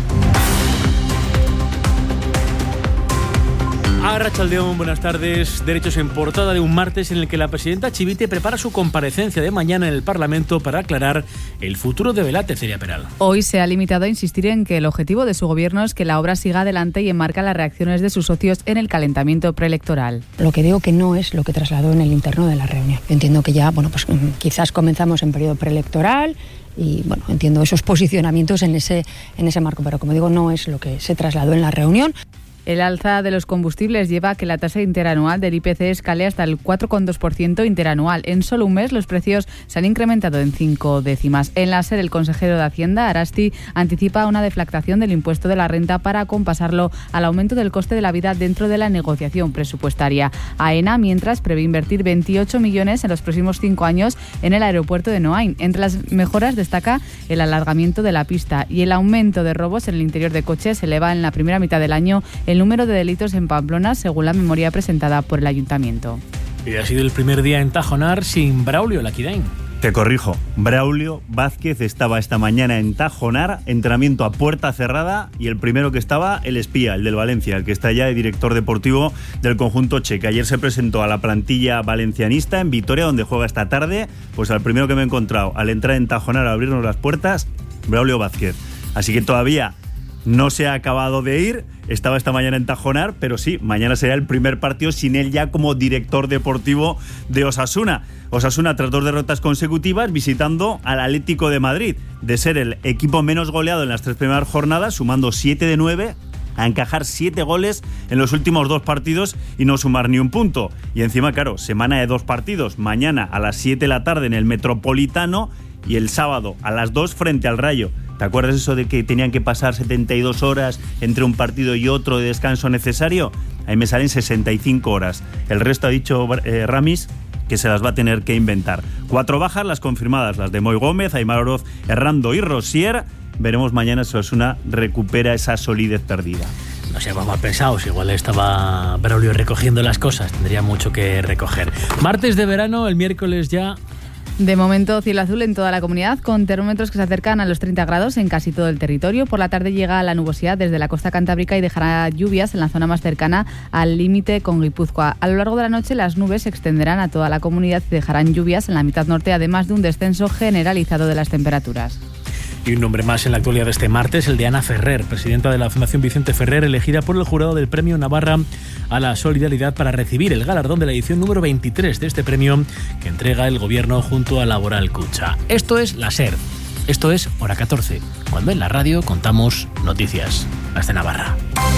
Arratsaldeon, buenas tardes. Derechos en portada de un martes en el que la presidenta Chivite prepara su comparecencia de mañana en el Parlamento para aclarar el futuro de Velate, Celia Peral. Hoy se ha limitado a insistir en que el objetivo de su gobierno es que la obra siga adelante y enmarca las reacciones de sus socios en el calentamiento preelectoral. Lo que digo que no es lo que trasladó en el interno de la reunión. Entiendo que ya, bueno, pues quizás comenzamos en periodo preelectoral y, bueno, entiendo esos posicionamientos en ese, en ese marco, pero como digo, no es lo que se trasladó en la reunión. El alza de los combustibles lleva a que la tasa interanual del I P C escale hasta el cuatro coma dos por ciento interanual. En solo un mes los precios se han incrementado en cinco décimas. En la SER, el consejero de Hacienda, Arasti, anticipa una deflactación del impuesto de la renta para acompasarlo al aumento del coste de la vida dentro de la negociación presupuestaria. AENA, mientras, prevé invertir veintiocho millones en los próximos cinco años en el aeropuerto de Noain. Entre las mejoras destaca el alargamiento de la pista y el aumento de robos en el interior de coches. Se eleva en la primera mitad del año el número de delitos en Pamplona, según la memoria presentada por el Ayuntamiento. Y ha sido el primer día en Tajonar sin Braulio Laquidain. Te corrijo, Braulio Vázquez estaba esta mañana en Tajonar, entrenamiento a puerta cerrada, y el primero que estaba, el espía, el del Valencia, el que está ya de director deportivo del conjunto che, que ayer se presentó a la plantilla valencianista en Vitoria, donde juega esta tarde. Pues al primero que me he encontrado al entrar en Tajonar a abrirnos las puertas, Braulio Vázquez. Así que todavía no se ha acabado de ir, estaba esta mañana en Tajonar, pero sí, mañana será el primer partido sin él ya como director deportivo de Osasuna. Osasuna, tras dos derrotas consecutivas, visitando al Atlético de Madrid, de ser el equipo menos goleado en las tres primeras jornadas, sumando siete de nueve, a encajar siete goles en los últimos dos partidos y no sumar ni un punto. Y encima, claro, semana de dos partidos, mañana a las siete de la tarde en el Metropolitano y el sábado a las dos frente al Rayo. ¿Te acuerdas eso de que tenían que pasar setenta y dos horas entre un partido y otro de descanso necesario? Ahí me salen sesenta y cinco horas. El resto ha dicho eh, Ramis que se las va a tener que inventar. Cuatro bajas, las confirmadas, las de Moy Gómez, Aimar Oroz, Errando y Rosier. Veremos mañana si Osasuna recupera esa solidez perdida. No seamos mal pensados, igual estaba Braulio recogiendo las cosas, tendría mucho que recoger. Martes de verano, el miércoles ya. De momento, cielo azul en toda la comunidad, con termómetros que se acercan a los treinta grados en casi todo el territorio. Por la tarde llega la nubosidad desde la costa cantábrica y dejará lluvias en la zona más cercana al límite con Guipúzcoa. A lo largo de la noche, las nubes se extenderán a toda la comunidad y dejarán lluvias en la mitad norte, además de un descenso generalizado de las temperaturas. Y un nombre más en la actualidad de este martes, el de Ana Ferrer, presidenta de la Fundación Vicente Ferrer, elegida por el jurado del Premio Navarra a la Solidaridad para recibir el galardón de la edición número veintitrés de este premio que entrega el Gobierno junto a Laboral Kutxa. Esto es la SER. Esto es Hora catorce, cuando en la radio contamos noticias. Hasta Navarra.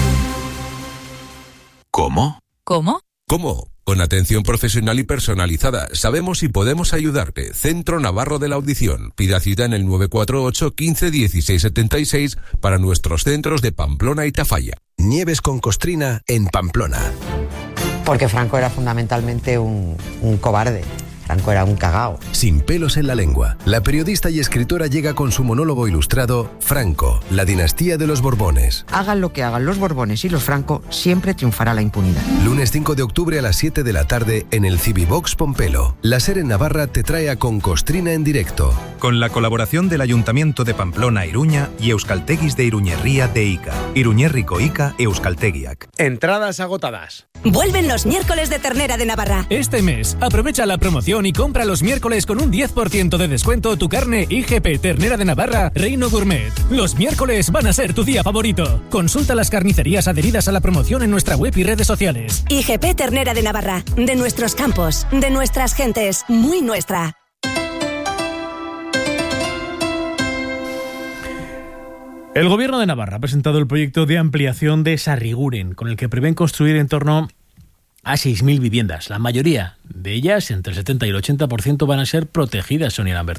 ¿Cómo? ¿Cómo? ¿Cómo? Con atención profesional y personalizada. Sabemos si podemos ayudarte. Centro Navarro de la Audición. Pida cita en el nueve cuatro ocho, quince, dieciséis setenta y seis para nuestros centros de Pamplona y Tafalla. Nieves con Costrina en Pamplona. Porque Franco era fundamentalmente un, un cobarde. Franco era un cagao. Sin pelos en la lengua, la periodista y escritora llega con su monólogo ilustrado Franco, la dinastía de los Borbones. Hagan lo que hagan los Borbones y los Franco, siempre triunfará la impunidad. Lunes cinco de octubre a las siete de la tarde en el Cibivox Pompelo. La SER en Navarra te trae a Con Costrina en directo. Con la colaboración del Ayuntamiento de Pamplona Iruña y Euskalteguis de Iruñerría de Ica. Iruñerriko Ica Euskaltegiak. Entradas agotadas. Vuelven los miércoles de ternera de Navarra. Este mes, aprovecha la promoción y compra los miércoles con un diez por ciento de descuento tu carne I G P Ternera de Navarra Reino Gourmet. Los miércoles van a ser tu día favorito. Consulta las carnicerías adheridas a la promoción en nuestra web y redes sociales. I G P Ternera de Navarra. De nuestros campos, de nuestras gentes, muy nuestra. El Gobierno de Navarra ha presentado el proyecto de ampliación de Sarriguren, con el que prevén construir en torno a seis mil viviendas. La mayoría de ellas, entre el setenta y el ochenta por ciento, van a ser protegidas, Sonia Lamberto.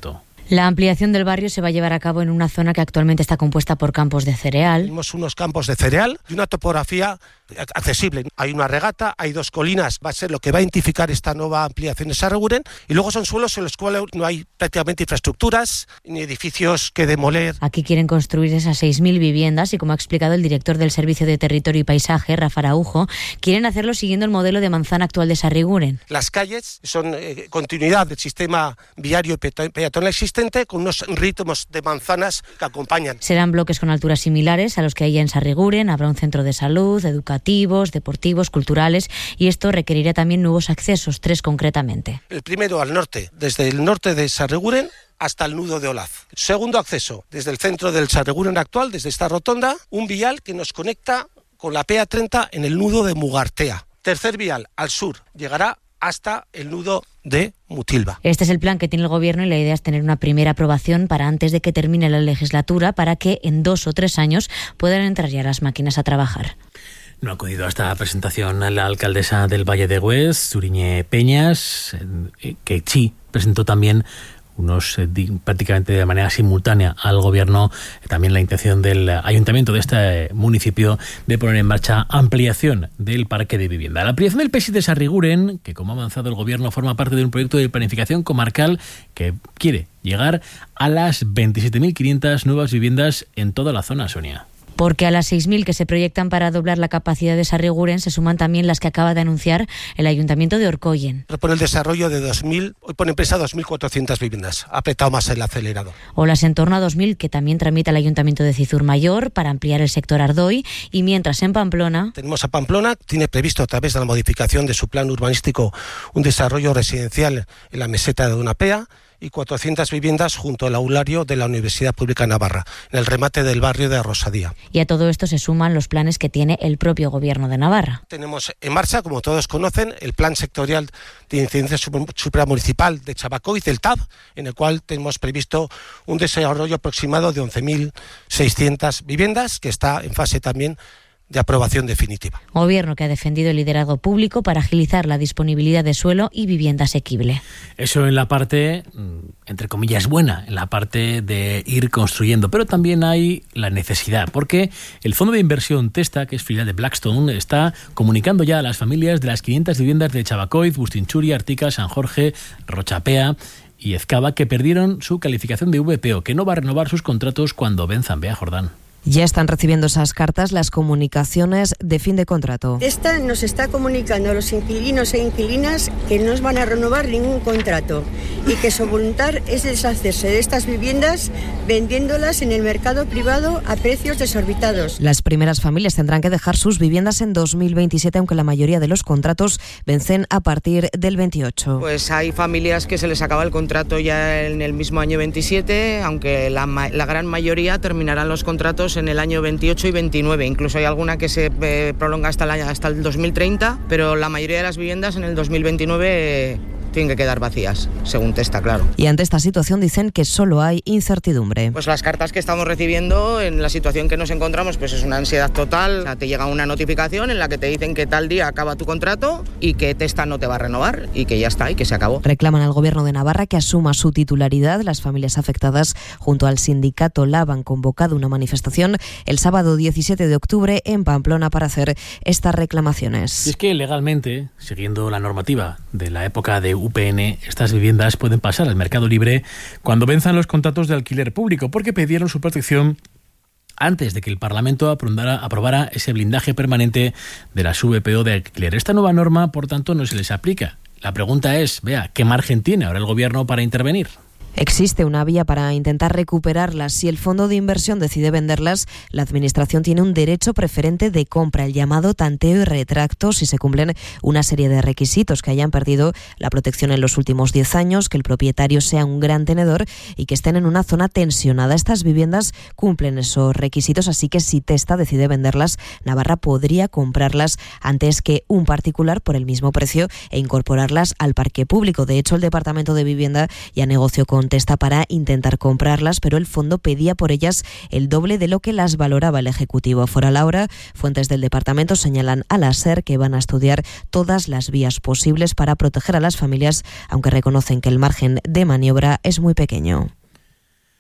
La ampliación del barrio se va a llevar a cabo en una zona que actualmente está compuesta por campos de cereal. Tenemos unos campos de cereal y una topografía accesible. Hay una regata, hay dos colinas, va a ser lo que va a identificar esta nueva ampliación de Sarreguren, y luego son suelos en los cuales no hay prácticamente infraestructuras ni edificios que demoler. Aquí quieren construir esas seis mil viviendas y, como ha explicado el director del Servicio de Territorio y Paisaje, Rafa Araujo, quieren hacerlo siguiendo el modelo de manzana actual de Sarreguren. Las calles son eh, continuidad del sistema viario y peatonal existente, con unos ritmos de manzanas que acompañan. Serán bloques con alturas similares a los que hay en Sarreguren. Habrá un centro de salud, educativo, deportivos, culturales, y esto requerirá también nuevos accesos, tres concretamente. El primero al norte, desde el norte de Sarreguren hasta el nudo de Olaz. Segundo acceso, desde el centro del Sarreguren actual, desde esta rotonda, un vial que nos conecta con la P A treinta en el nudo de Mugartea. Tercer vial al sur, llegará hasta el nudo de Mutilva. Este es el plan que tiene el Gobierno y la idea es tener una primera aprobación para antes de que termine la legislatura, para que en dos o tres años puedan entrar ya las máquinas a trabajar. No ha acudido a esta presentación a la alcaldesa del Valle de Hues, Zuriñe Peñas, que sí presentó también unos prácticamente de manera simultánea al Gobierno también la intención del Ayuntamiento de este municipio de poner en marcha ampliación del parque de vivienda. La ampliación del P E S I de Sarreguren, que como ha avanzado el Gobierno forma parte de un proyecto de planificación comarcal que quiere llegar a las veintisiete mil quinientas nuevas viviendas en toda la zona, Sonia. Porque a las seis mil que se proyectan para doblar la capacidad de Sarreguren se suman también las que acaba de anunciar el Ayuntamiento de Orkoyen. Propone el desarrollo de dos mil, hoy pone en presa dos mil cuatrocientas viviendas. Ha apretado más el acelerador. O las en torno a dos mil que también tramita el Ayuntamiento de Cizur Mayor para ampliar el sector Ardoy, y mientras en Pamplona... Tenemos a Pamplona, tiene previsto a través de la modificación de su plan urbanístico un desarrollo residencial en la meseta de Unapea, y cuatrocientas viviendas junto al aulario de la Universidad Pública de Navarra, en el remate del barrio de Rosadía. Y a todo esto se suman los planes que tiene el propio Gobierno de Navarra. Tenemos en marcha, como todos conocen, el Plan Sectorial de Incidencia Supramunicipal de Chabacois, del T A B, en el cual tenemos previsto un desarrollo aproximado de once mil seiscientas viviendas, que está en fase también de aprobación definitiva. Gobierno que ha defendido el liderazgo público para agilizar la disponibilidad de suelo y vivienda asequible. Eso en la parte, entre comillas, buena, en la parte de ir construyendo, pero también hay la necesidad, porque el fondo de inversión Testa, que es filial de Blackstone, está comunicando ya a las familias de las quinientas viviendas de Chabacois, Bustinchuri, Artica, San Jorge, Rochapea y Ezcaba, que perdieron su calificación de V P O, que no va a renovar sus contratos cuando venzan. Bea Jordán. Ya están recibiendo esas cartas las comunicaciones de fin de contrato. Esta nos está comunicando a los inquilinos e inquilinas que no van a renovar ningún contrato y que su voluntad es deshacerse de estas viviendas vendiéndolas en el mercado privado a precios desorbitados. Las primeras familias tendrán que dejar sus viviendas en dos mil veintisiete, aunque la mayoría de los contratos vencen a partir del veintiocho. Pues hay familias que se les acaba el contrato ya en el mismo año veintisiete, aunque la, la gran mayoría terminarán los contratos en el año veintiocho y veintinueve. Incluso hay alguna que se eh, prolonga hasta el, año, hasta el dos mil treinta, pero la mayoría de las viviendas en el dos mil veintinueve eh, tienen que quedar vacías, según Testa, claro. Y ante esta situación dicen que solo hay incertidumbre. Pues las cartas que estamos recibiendo en la situación que nos encontramos, pues es una ansiedad total. O sea, te llega una notificación en la que te dicen que tal día acaba tu contrato y que Testa no te va a renovar y que ya está y que se acabó. Reclaman al Gobierno de Navarra que asuma su titularidad. Las familias afectadas junto al sindicato LAB han convocado una manifestación el sábado diecisiete de octubre en Pamplona para hacer estas reclamaciones. Y es que legalmente, siguiendo la normativa de la época de U P N, estas viviendas pueden pasar al mercado libre cuando venzan los contratos de alquiler público, porque pidieron su protección antes de que el Parlamento aprobara, aprobara ese blindaje permanente de las V P O de alquiler. Esta nueva norma, por tanto, no se les aplica. La pregunta es, vea, ¿qué margen tiene ahora el Gobierno para intervenir? Existe una vía para intentar recuperarlas. Si el fondo de inversión decide venderlas, la Administración tiene un derecho preferente de compra, el llamado tanteo y retracto, si se cumplen una serie de requisitos: que hayan perdido la protección en los últimos diez años, que el propietario sea un gran tenedor y que estén en una zona tensionada. Estas viviendas cumplen esos requisitos, así que si Testa decide venderlas, Navarra podría comprarlas antes que un particular por el mismo precio e incorporarlas al parque público. De hecho, el Departamento de Vivienda ya negoció con Testa para intentar comprarlas, pero el fondo pedía por ellas el doble de lo que las valoraba el Ejecutivo. Fuera la hora, fuentes del departamento señalan a la SER que van a estudiar todas las vías posibles para proteger a las familias, aunque reconocen que el margen de maniobra es muy pequeño.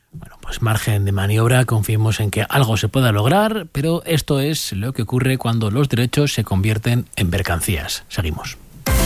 Bueno, pues margen de maniobra, confiemos en que algo se pueda lograr, pero esto es lo que ocurre cuando los derechos se convierten en mercancías. Seguimos.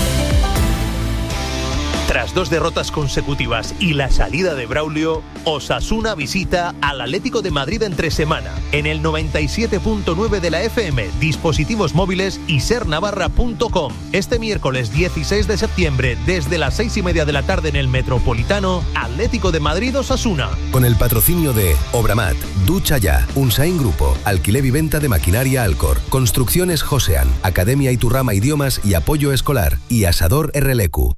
Tras dos derrotas consecutivas y la salida de Braulio, Osasuna visita al Atlético de Madrid entre semana en el noventa y siete punto nueve de la F M, dispositivos móviles y ser navarra punto com. Este miércoles dieciséis de septiembre, desde las seis y media de la tarde en el Metropolitano, Atlético de Madrid Osasuna. Con el patrocinio de Obramat, Ducha Ya, Unsain Grupo, Alquiler y Venta de Maquinaria Alcor, Construcciones Josean, Academia Iturrama Idiomas y Apoyo Escolar y Asador R L Q.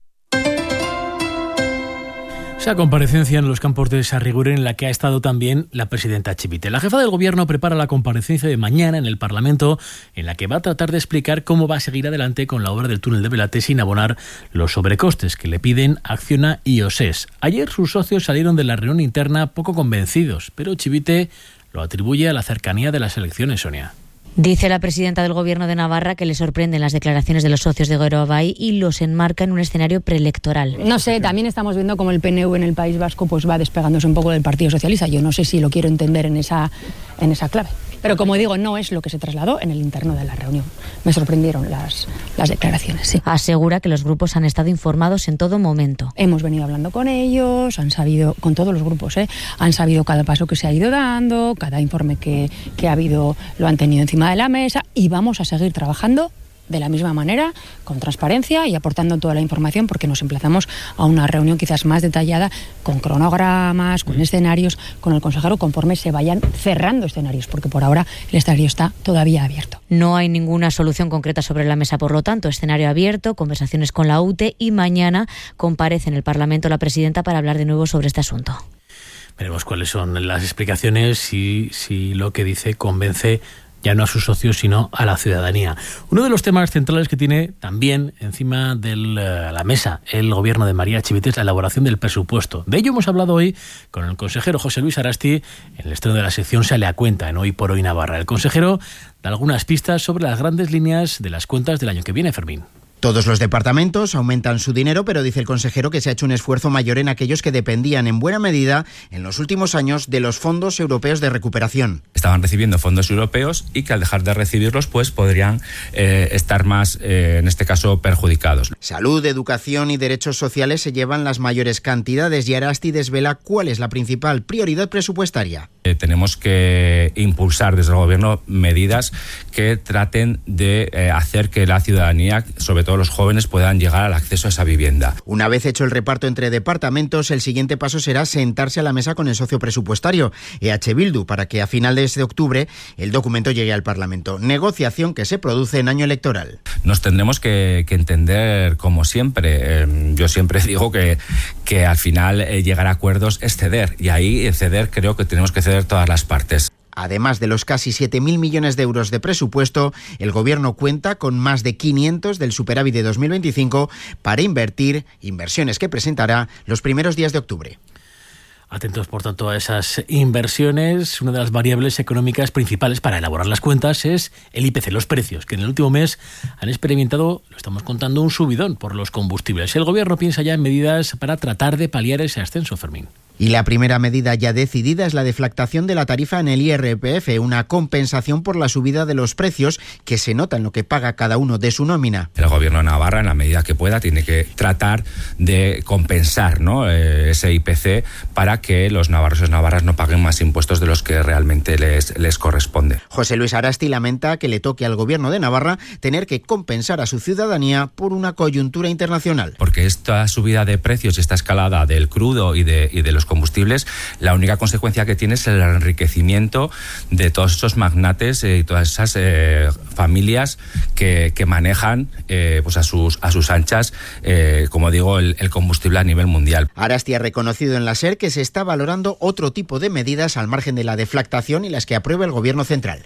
Esa comparecencia en los campos de Sarriguren en la que ha estado también la presidenta Chivite. La jefa del gobierno prepara la comparecencia de mañana en el Parlamento, en la que va a tratar de explicar cómo va a seguir adelante con la obra del túnel de Belate sin abonar los sobrecostes que le piden Acciona y O S E S. Ayer sus socios salieron de la reunión interna poco convencidos, pero Chivite lo atribuye a la cercanía de las elecciones, Sonia. Dice la presidenta del Gobierno de Navarra que le sorprenden las declaraciones de los socios de Geroabay y los enmarca en un escenario preelectoral. No sé, también estamos viendo cómo el P N V en el País Vasco pues va despegándose un poco del Partido Socialista. Yo no sé si lo quiero entender en esa, en esa clave. Pero como digo, no es lo que se trasladó en el interno de la reunión. Me sorprendieron las, las declaraciones, sí. Asegura que los grupos han estado informados en todo momento. Hemos venido hablando con ellos, han sabido, con todos los grupos, ¿eh? Han sabido cada paso que se ha ido dando, cada informe que, que ha habido lo han tenido encima de la mesa y vamos a seguir trabajando de la misma manera, con transparencia y aportando toda la información, porque nos emplazamos a una reunión quizás más detallada, con cronogramas, con escenarios, con el consejero, conforme se vayan cerrando escenarios, porque por ahora el escenario está todavía abierto. No hay ninguna solución concreta sobre la mesa, por lo tanto, escenario abierto, conversaciones con la U T E y mañana comparece en el Parlamento la presidenta para hablar de nuevo sobre este asunto. Veremos cuáles son las explicaciones y si lo que dice convence ya no a sus socios, sino a la ciudadanía. Uno de los temas centrales que tiene también encima de la mesa el gobierno de María Chivite es la elaboración del presupuesto. De ello hemos hablado hoy con el consejero José Luis Arasti en el estreno de la sección Sale a Cuenta en Hoy por Hoy Navarra. El consejero da algunas pistas sobre las grandes líneas de las cuentas del año que viene, Fermín. Todos los departamentos aumentan su dinero, pero dice el consejero que se ha hecho un esfuerzo mayor en aquellos que dependían en buena medida en los últimos años de los fondos europeos de recuperación. Estaban recibiendo fondos europeos y que al dejar de recibirlos pues podrían eh, estar más, eh, en este caso, perjudicados. Salud, educación y derechos sociales se llevan las mayores cantidades y Arasti desvela cuál es la principal prioridad presupuestaria. Eh, tenemos que impulsar desde el gobierno medidas que traten de eh, hacer que la ciudadanía, sobre todo los jóvenes, puedan llegar al acceso a esa vivienda. Una vez hecho el reparto entre departamentos, el siguiente paso será sentarse a la mesa con el socio presupuestario, E H Bildu, para que a finales de octubre el documento llegue al Parlamento. Negociación que se produce en año electoral. Nos tendremos que, que entender como siempre. Eh, yo siempre digo que, que al final eh, llegar a acuerdos es ceder, y ahí eh, ceder creo que tenemos que ceder todas las partes. Además de los casi siete mil millones de euros de presupuesto, el Gobierno cuenta con más de quinientos del superávit de dos mil veinticinco para invertir, inversiones que presentará los primeros días de octubre. Atentos, por tanto, a esas inversiones. Una de las variables económicas principales para elaborar las cuentas es el I P C, los precios, que en el último mes han experimentado, lo estamos contando, un subidón por los combustibles. El Gobierno piensa ya en medidas para tratar de paliar ese ascenso, Fermín. Y la primera medida ya decidida es la deflactación de la tarifa en el I R P F, una compensación por la subida de los precios que se nota en lo que paga cada uno de su nómina. El Gobierno de Navarra, en la medida que pueda, tiene que tratar de compensar, ¿no?, eh, ese I P C para que los navarros y navarras no paguen más impuestos de los que realmente les, les corresponde. José Luis Arasti lamenta que le toque al Gobierno de Navarra tener que compensar a su ciudadanía por una coyuntura internacional. Porque esta subida de precios, esta escalada del crudo y de, y de los combustibles, la única consecuencia que tiene es el enriquecimiento de todos esos magnates y todas esas eh, familias que, que manejan eh, pues a sus a sus anchas, eh, como digo, el, el combustible a nivel mundial. Arasti ha reconocido en la SER que se está valorando otro tipo de medidas al margen de la deflactación y las que apruebe el Gobierno central.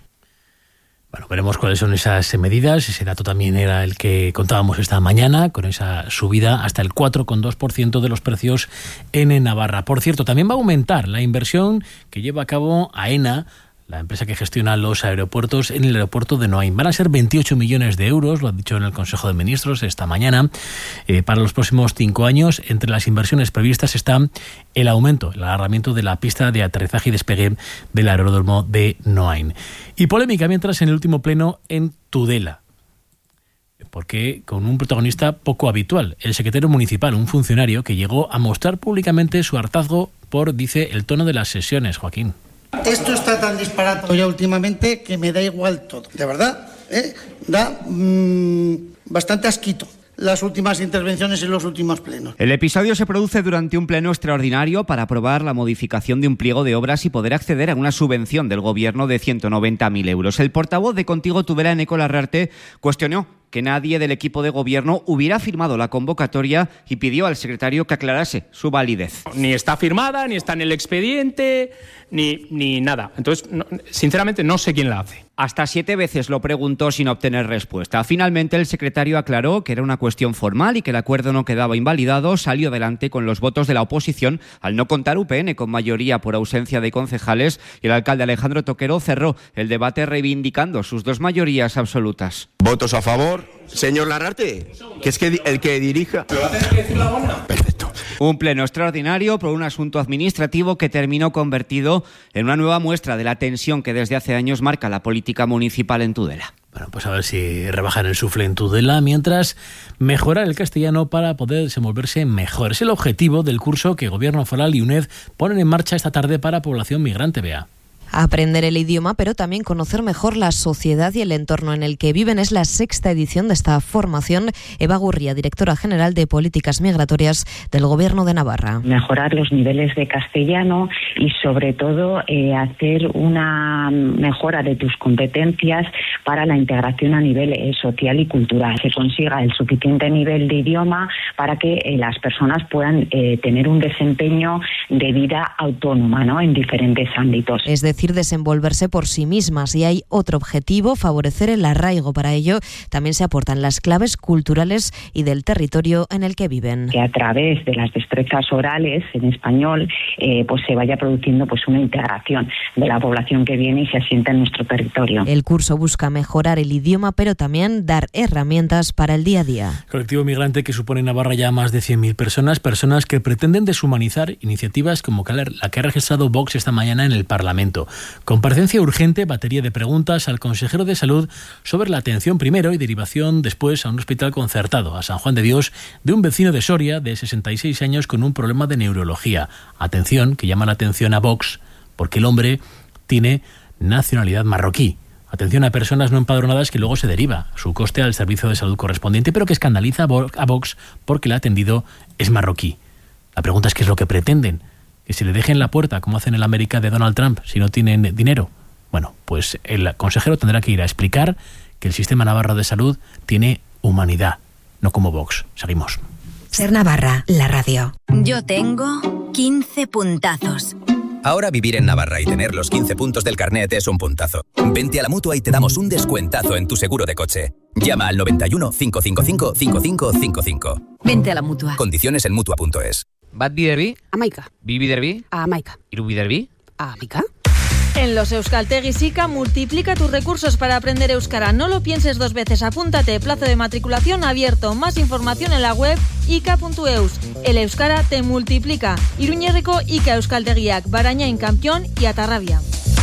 Bueno, veremos cuáles son esas medidas. Ese dato también era el que contábamos esta mañana, con esa subida hasta el cuatro coma dos por ciento de los precios en Navarra. Por cierto, también va a aumentar la inversión que lleva a cabo AENA, la empresa que gestiona los aeropuertos en el aeropuerto de Noain. Van a ser veintiocho millones de euros, lo ha dicho en el Consejo de Ministros esta mañana, eh, para los próximos cinco años. Entre las inversiones previstas está el aumento, el alargamiento de la pista de aterrizaje y despegue del aeródromo de Noain. Y polémica mientras en el último pleno en Tudela, porque con un protagonista poco habitual, el secretario municipal, un funcionario que llegó a mostrar públicamente su hartazgo por, dice, el tono de las sesiones. Joaquín. Esto está tan disparatado ya últimamente que me da igual todo. De verdad, ¿eh? da mmm, bastante asquito las últimas intervenciones en los últimos plenos. El episodio se produce durante un pleno extraordinario para aprobar la modificación de un pliego de obras y poder acceder a una subvención del gobierno de ciento noventa mil euros. El portavoz de Contigo Tudela, Eneco Larrarte, cuestionó que nadie del equipo de gobierno hubiera firmado la convocatoria y pidió al secretario que aclarase su validez. Ni está firmada, ni está en el expediente, ni, ni nada. Entonces, no, sinceramente, no sé quién la hace. Hasta siete veces lo preguntó sin obtener respuesta. Finalmente, el secretario aclaró que era una cuestión formal y que el acuerdo no quedaba invalidado. Salió adelante con los votos de la oposición al no contar U P N con mayoría por ausencia de concejales, y el alcalde Alejandro Toquero cerró el debate reivindicando sus dos mayorías absolutas. ¿Votos a favor? Señor Larrarte, que es que el que dirija... ¿Me va a tener que decir la buena? Perfecto. Un pleno extraordinario por un asunto administrativo que terminó convertido en una nueva muestra de la tensión que desde hace años marca la política municipal en Tudela. Bueno, pues a ver si rebajan el sufle en Tudela, mientras mejorar el castellano para poder desenvolverse mejor. Es el objetivo del curso que Gobierno Foral y UNED ponen en marcha esta tarde para población migrante, Bea. Aprender el idioma, pero también conocer mejor la sociedad y el entorno en el que viven. Es la sexta edición de esta formación. Eva Gurría, directora general de Políticas Migratorias del Gobierno de Navarra. Mejorar los niveles de castellano y, sobre todo, eh, hacer una mejora de tus competencias para la integración a nivel eh, social y cultural. Se consiga el suficiente nivel de idioma para que eh, las personas puedan eh, tener un desempeño de vida autónoma, ¿no?, en diferentes ámbitos. Es decir, desenvolverse por sí mismas. Y hay otro objetivo: favorecer el arraigo. Para ello también se aportan las claves culturales y del territorio en el que viven. Que a través de las destrezas orales en español eh, pues se vaya produciendo pues una integración de la población que viene y se asienta en nuestro territorio. El curso busca mejorar el idioma, pero también dar herramientas para el día a día. Colectivo migrante que supone en Navarra ya más de cien mil personas, personas que pretenden deshumanizar iniciativas como la que ha registrado Vox esta mañana en el Parlamento. Comparecencia urgente, batería de preguntas al consejero de Salud sobre la atención primero y derivación después a un hospital concertado, a San Juan de Dios, de un vecino de Soria de sesenta y seis años con un problema de neurología. Atención, que llama la atención a Vox, porque el hombre tiene nacionalidad marroquí. Atención a personas no empadronadas que luego se deriva su coste al servicio de salud correspondiente, pero que escandaliza a Vox porque el atendido es marroquí. La pregunta es qué es lo que pretenden. Que se le dejen la puerta, como hacen en la América de Donald Trump, si no tienen dinero. Bueno, pues el consejero tendrá que ir a explicar que el sistema navarro de salud tiene humanidad, no como Vox. Seguimos. Ser Navarra, la radio. Yo tengo quince puntazos. Ahora vivir en Navarra y tener los quince puntos del carnet es un puntazo. Vente a la Mutua y te damos un descuentazo en tu seguro de coche. Llama al noventa y uno, cinco cinco cinco, cinco cinco cinco cinco. Vente a la Mutua. Condiciones en Mutua punto es. Bat biderbi? Amaika. Bi biderbi? Amaika. Hiru biderbi? Amaika. En los Euskaltegis I C A multiplica tus recursos para aprender euskara. No lo pienses dos veces. Apúntate. Plazo de matriculación abierto. Más información en la web ika punto eus. El euskara te multiplica. Iruñerriko I C A Euskaltegiak, Barañain, Campión y Atarrabia.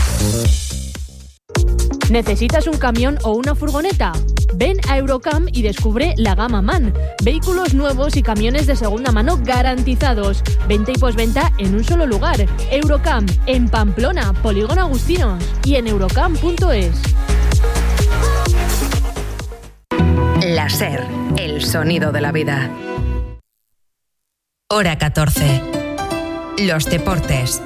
¿Necesitas un camión o una furgoneta? Ven a Eurocam y descubre la gama MAN. Vehículos nuevos y camiones de segunda mano garantizados. Venta y posventa en un solo lugar. Eurocam, en Pamplona, Polígono Agustinos y en eurocam punto es. La SER, el sonido de la vida. Hora catorce. Los deportes.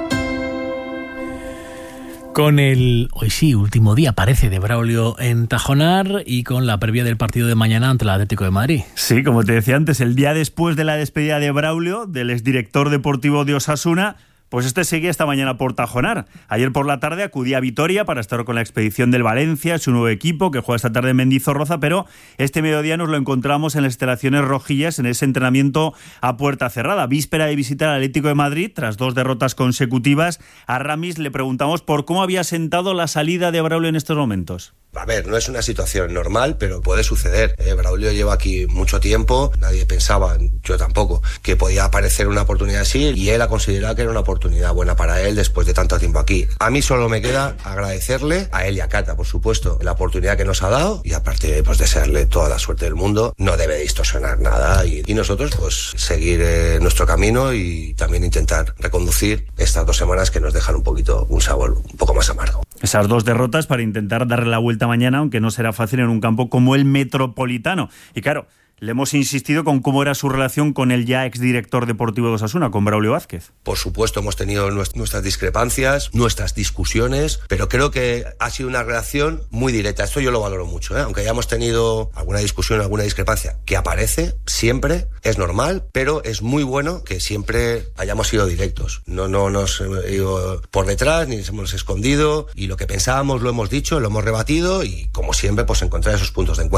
Con el, hoy sí, último día, parece, de Braulio en Tajonar y con la previa del partido de mañana ante el Atlético de Madrid. Sí, como te decía antes, el día después de la despedida de Braulio, del exdirector deportivo de Osasuna, Pues este sigue esta mañana por Tajonar. Ayer por la tarde acudí a Vitoria para estar con la expedición del Valencia, su nuevo equipo, que juega esta tarde en Mendizorroza, pero este mediodía nos lo encontramos en las instalaciones rojillas, en ese entrenamiento a puerta cerrada. Víspera de visitar al Atlético de Madrid, tras dos derrotas consecutivas. A Ramis le preguntamos por cómo había sentado la salida de Braulio en estos momentos. A ver, no es una situación normal, pero puede suceder. Eh, Braulio lleva aquí mucho tiempo, nadie pensaba, yo tampoco, que podía aparecer una oportunidad así, y él ha considerado que era una oportunidad buena para él después de tanto tiempo aquí. A mí solo me queda agradecerle, a él y a Cata, por supuesto, la oportunidad que nos ha dado, y aparte pues desearle toda la suerte del mundo. No debe distorsionar nada, y, y nosotros pues seguir eh, nuestro camino y también intentar reconducir estas dos semanas que nos dejan un poquito, un sabor un poco más amargo. Esas dos derrotas para intentar darle la vuelta mañana, aunque no será fácil en un campo como el Metropolitano. Y claro, le hemos insistido con cómo era su relación con el ya exdirector deportivo de Osasuna, con Braulio Vázquez. Por supuesto, hemos tenido nuestras discrepancias, nuestras discusiones, pero creo que ha sido una relación muy directa. Esto yo lo valoro mucho, ¿eh? Aunque hayamos tenido alguna discusión, alguna discrepancia, que aparece siempre, es normal, pero es muy bueno que siempre hayamos sido directos. No, no nos hemos ido por detrás, ni nos hemos escondido, y lo que pensábamos lo hemos dicho, lo hemos rebatido, y como siempre, pues encontrar esos puntos de encuentro.